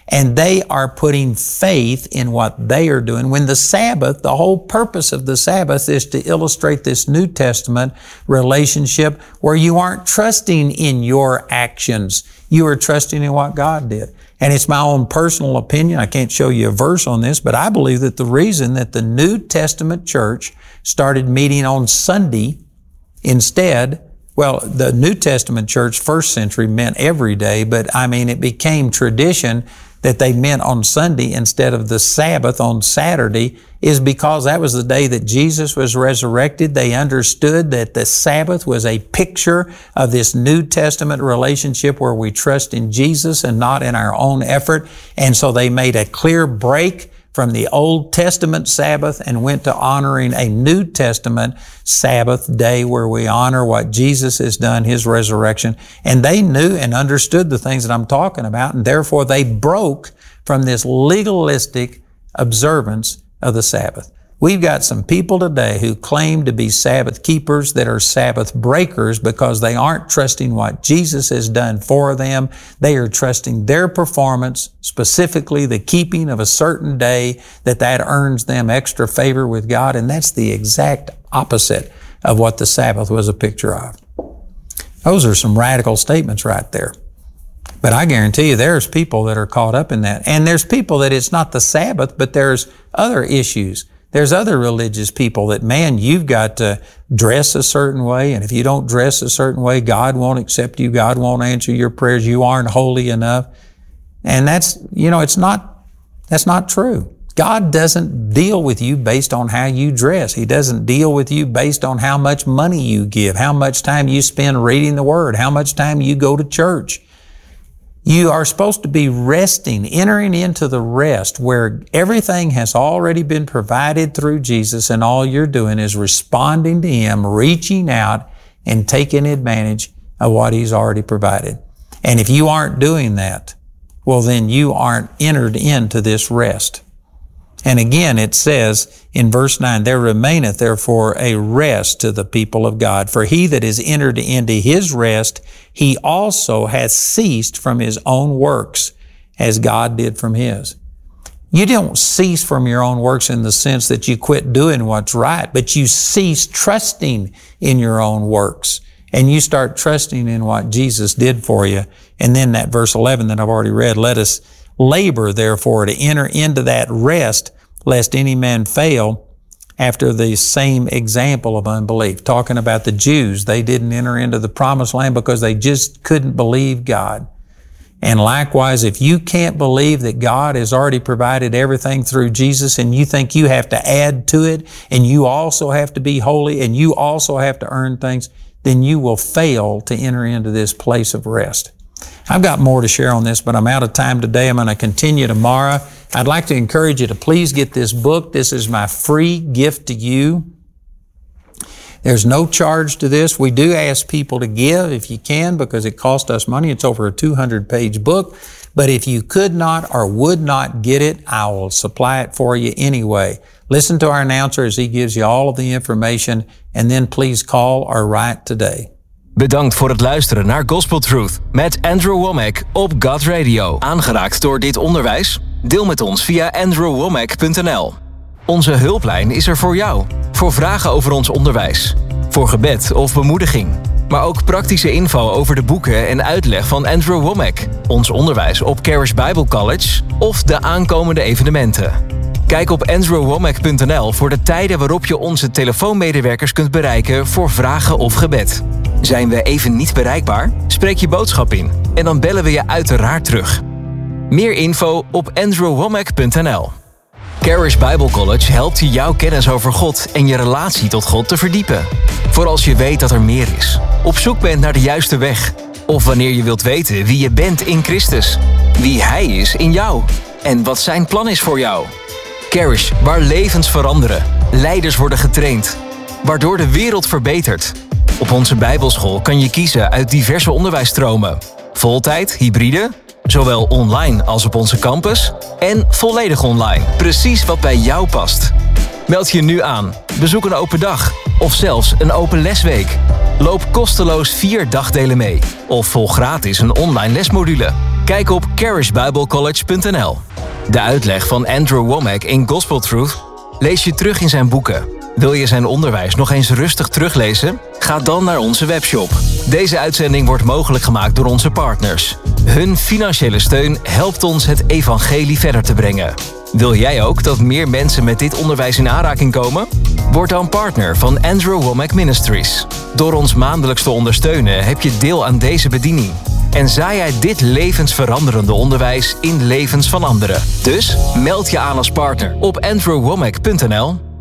And they are putting faith in what they are doing. When the Sabbath, the whole purpose of the Sabbath is to illustrate this New Testament relationship where you aren't trusting in your actions. You are trusting in what God did. And it's my own personal opinion. I can't show you a verse on this, but I believe that the reason that the New Testament church started meeting on Sunday instead, well, the New Testament church first century meant every day, but I mean, it became tradition that they meant on Sunday instead of the Sabbath on Saturday, is because that was the day that Jesus was resurrected. They understood that the Sabbath was a picture of this New Testament relationship where we trust in Jesus and not in our own effort. And so they made a clear break from the Old Testament Sabbath and went to honoring a New Testament Sabbath day where we honor what Jesus has done, His resurrection. And they knew and understood the things that I'm talking about, and therefore they broke from this legalistic observance of the Sabbath. We've got some people today who claim to be Sabbath keepers that are Sabbath breakers because they aren't trusting what Jesus has done for them. They are trusting their performance, specifically the keeping of a certain day, that that earns them extra favor with God. And that's the exact opposite of what the Sabbath was a picture of. Those are some radical statements right there. But I guarantee you there's people that are caught up in that. And there's people that it's not the Sabbath, but there's other issues. There's other religious people that, man, you've got to dress a certain way, and if you don't dress a certain way, God won't accept you, God won't answer your prayers, you aren't holy enough. And that's, you know, it's not, that's not true. God doesn't deal with you based on how you dress. He doesn't deal with you based on how much money you give, how much time you spend reading the Word, how much time you go to church. You are supposed to be resting, entering into the rest where everything has already been provided through Jesus, and all you're doing is responding to Him, reaching out and taking advantage of what He's already provided. And if you aren't doing that, well, then you aren't entered into this rest. And again, it says in verse nine, there remaineth therefore a rest to the people of God. For he that is entered into his rest, he also hath ceased from his own works, as God did from his. You don't cease from your own works in the sense that you quit doing what's right, but you cease trusting in your own works. And you start trusting in what Jesus did for you. And then that verse eleven that I've already read, let us labor, therefore, to enter into that rest, lest any man fail after the same example of unbelief. Talking about the Jews, they didn't enter into the promised land because they just couldn't believe God. And likewise, if you can't believe that God has already provided everything through Jesus and you think you have to add to it and you also have to be holy and you also have to earn things, then you will fail to enter into this place of rest. I've got more to share on this, but I'm out of time today. I'm going to continue tomorrow. I'd like to encourage you to please get this book. This is my free gift to you. There's no charge to this. We do ask people to give if you can because it costs us money. It's over a two hundred page book. But if you could not or would not get it, I will supply it for you anyway. Listen to our announcer as he gives you all of the information, and then please call or write today. Bedankt voor het luisteren naar Gospel Truth met Andrew Wommack op God Radio. Aangeraakt door dit onderwijs? Deel met ons via andrew wommack punt n l. Onze hulplijn is er voor jou. Voor vragen over ons onderwijs. Voor gebed of bemoediging. Maar ook praktische info over de boeken en uitleg van Andrew Wommack. Ons onderwijs op Charis Bible College of de aankomende evenementen. Kijk op andrew wommack punt n l voor de tijden waarop je onze telefoonmedewerkers kunt bereiken voor vragen of gebed. Zijn we even niet bereikbaar? Spreek je boodschap in en dan bellen we je uiteraard terug. Meer info op andrew wommack punt n l. Charis Bible College helpt je jouw kennis over God en je relatie tot God te verdiepen. Voor als je weet dat er meer is, op zoek bent naar de juiste weg, of wanneer je wilt weten wie je bent in Christus, wie Hij is in jou en wat Zijn plan is voor jou. Charis, waar levens veranderen, leiders worden getraind, waardoor de wereld verbetert. Op onze Bijbelschool kan je kiezen uit diverse onderwijsstromen. Voltijd, hybride, zowel online als op onze campus en volledig online. Precies wat bij jou past. Meld je nu aan, bezoek een open dag of zelfs een open lesweek. Loop kosteloos vier dagdelen mee of volg gratis een online lesmodule. Kijk op charish bible college punt n l. De uitleg van Andrew Wommack in Gospel Truth lees je terug in zijn boeken. Wil je zijn onderwijs nog eens rustig teruglezen? Ga dan naar onze webshop. Deze uitzending wordt mogelijk gemaakt door onze partners. Hun financiële steun helpt ons het evangelie verder te brengen. Wil jij ook dat meer mensen met dit onderwijs in aanraking komen? Word dan partner van Andrew Wommack Ministries. Door ons maandelijks te ondersteunen heb je deel aan deze bediening. En zaai jij dit levensveranderende onderwijs in levens van anderen. Dus meld je aan als partner op andrew wommack punt n l.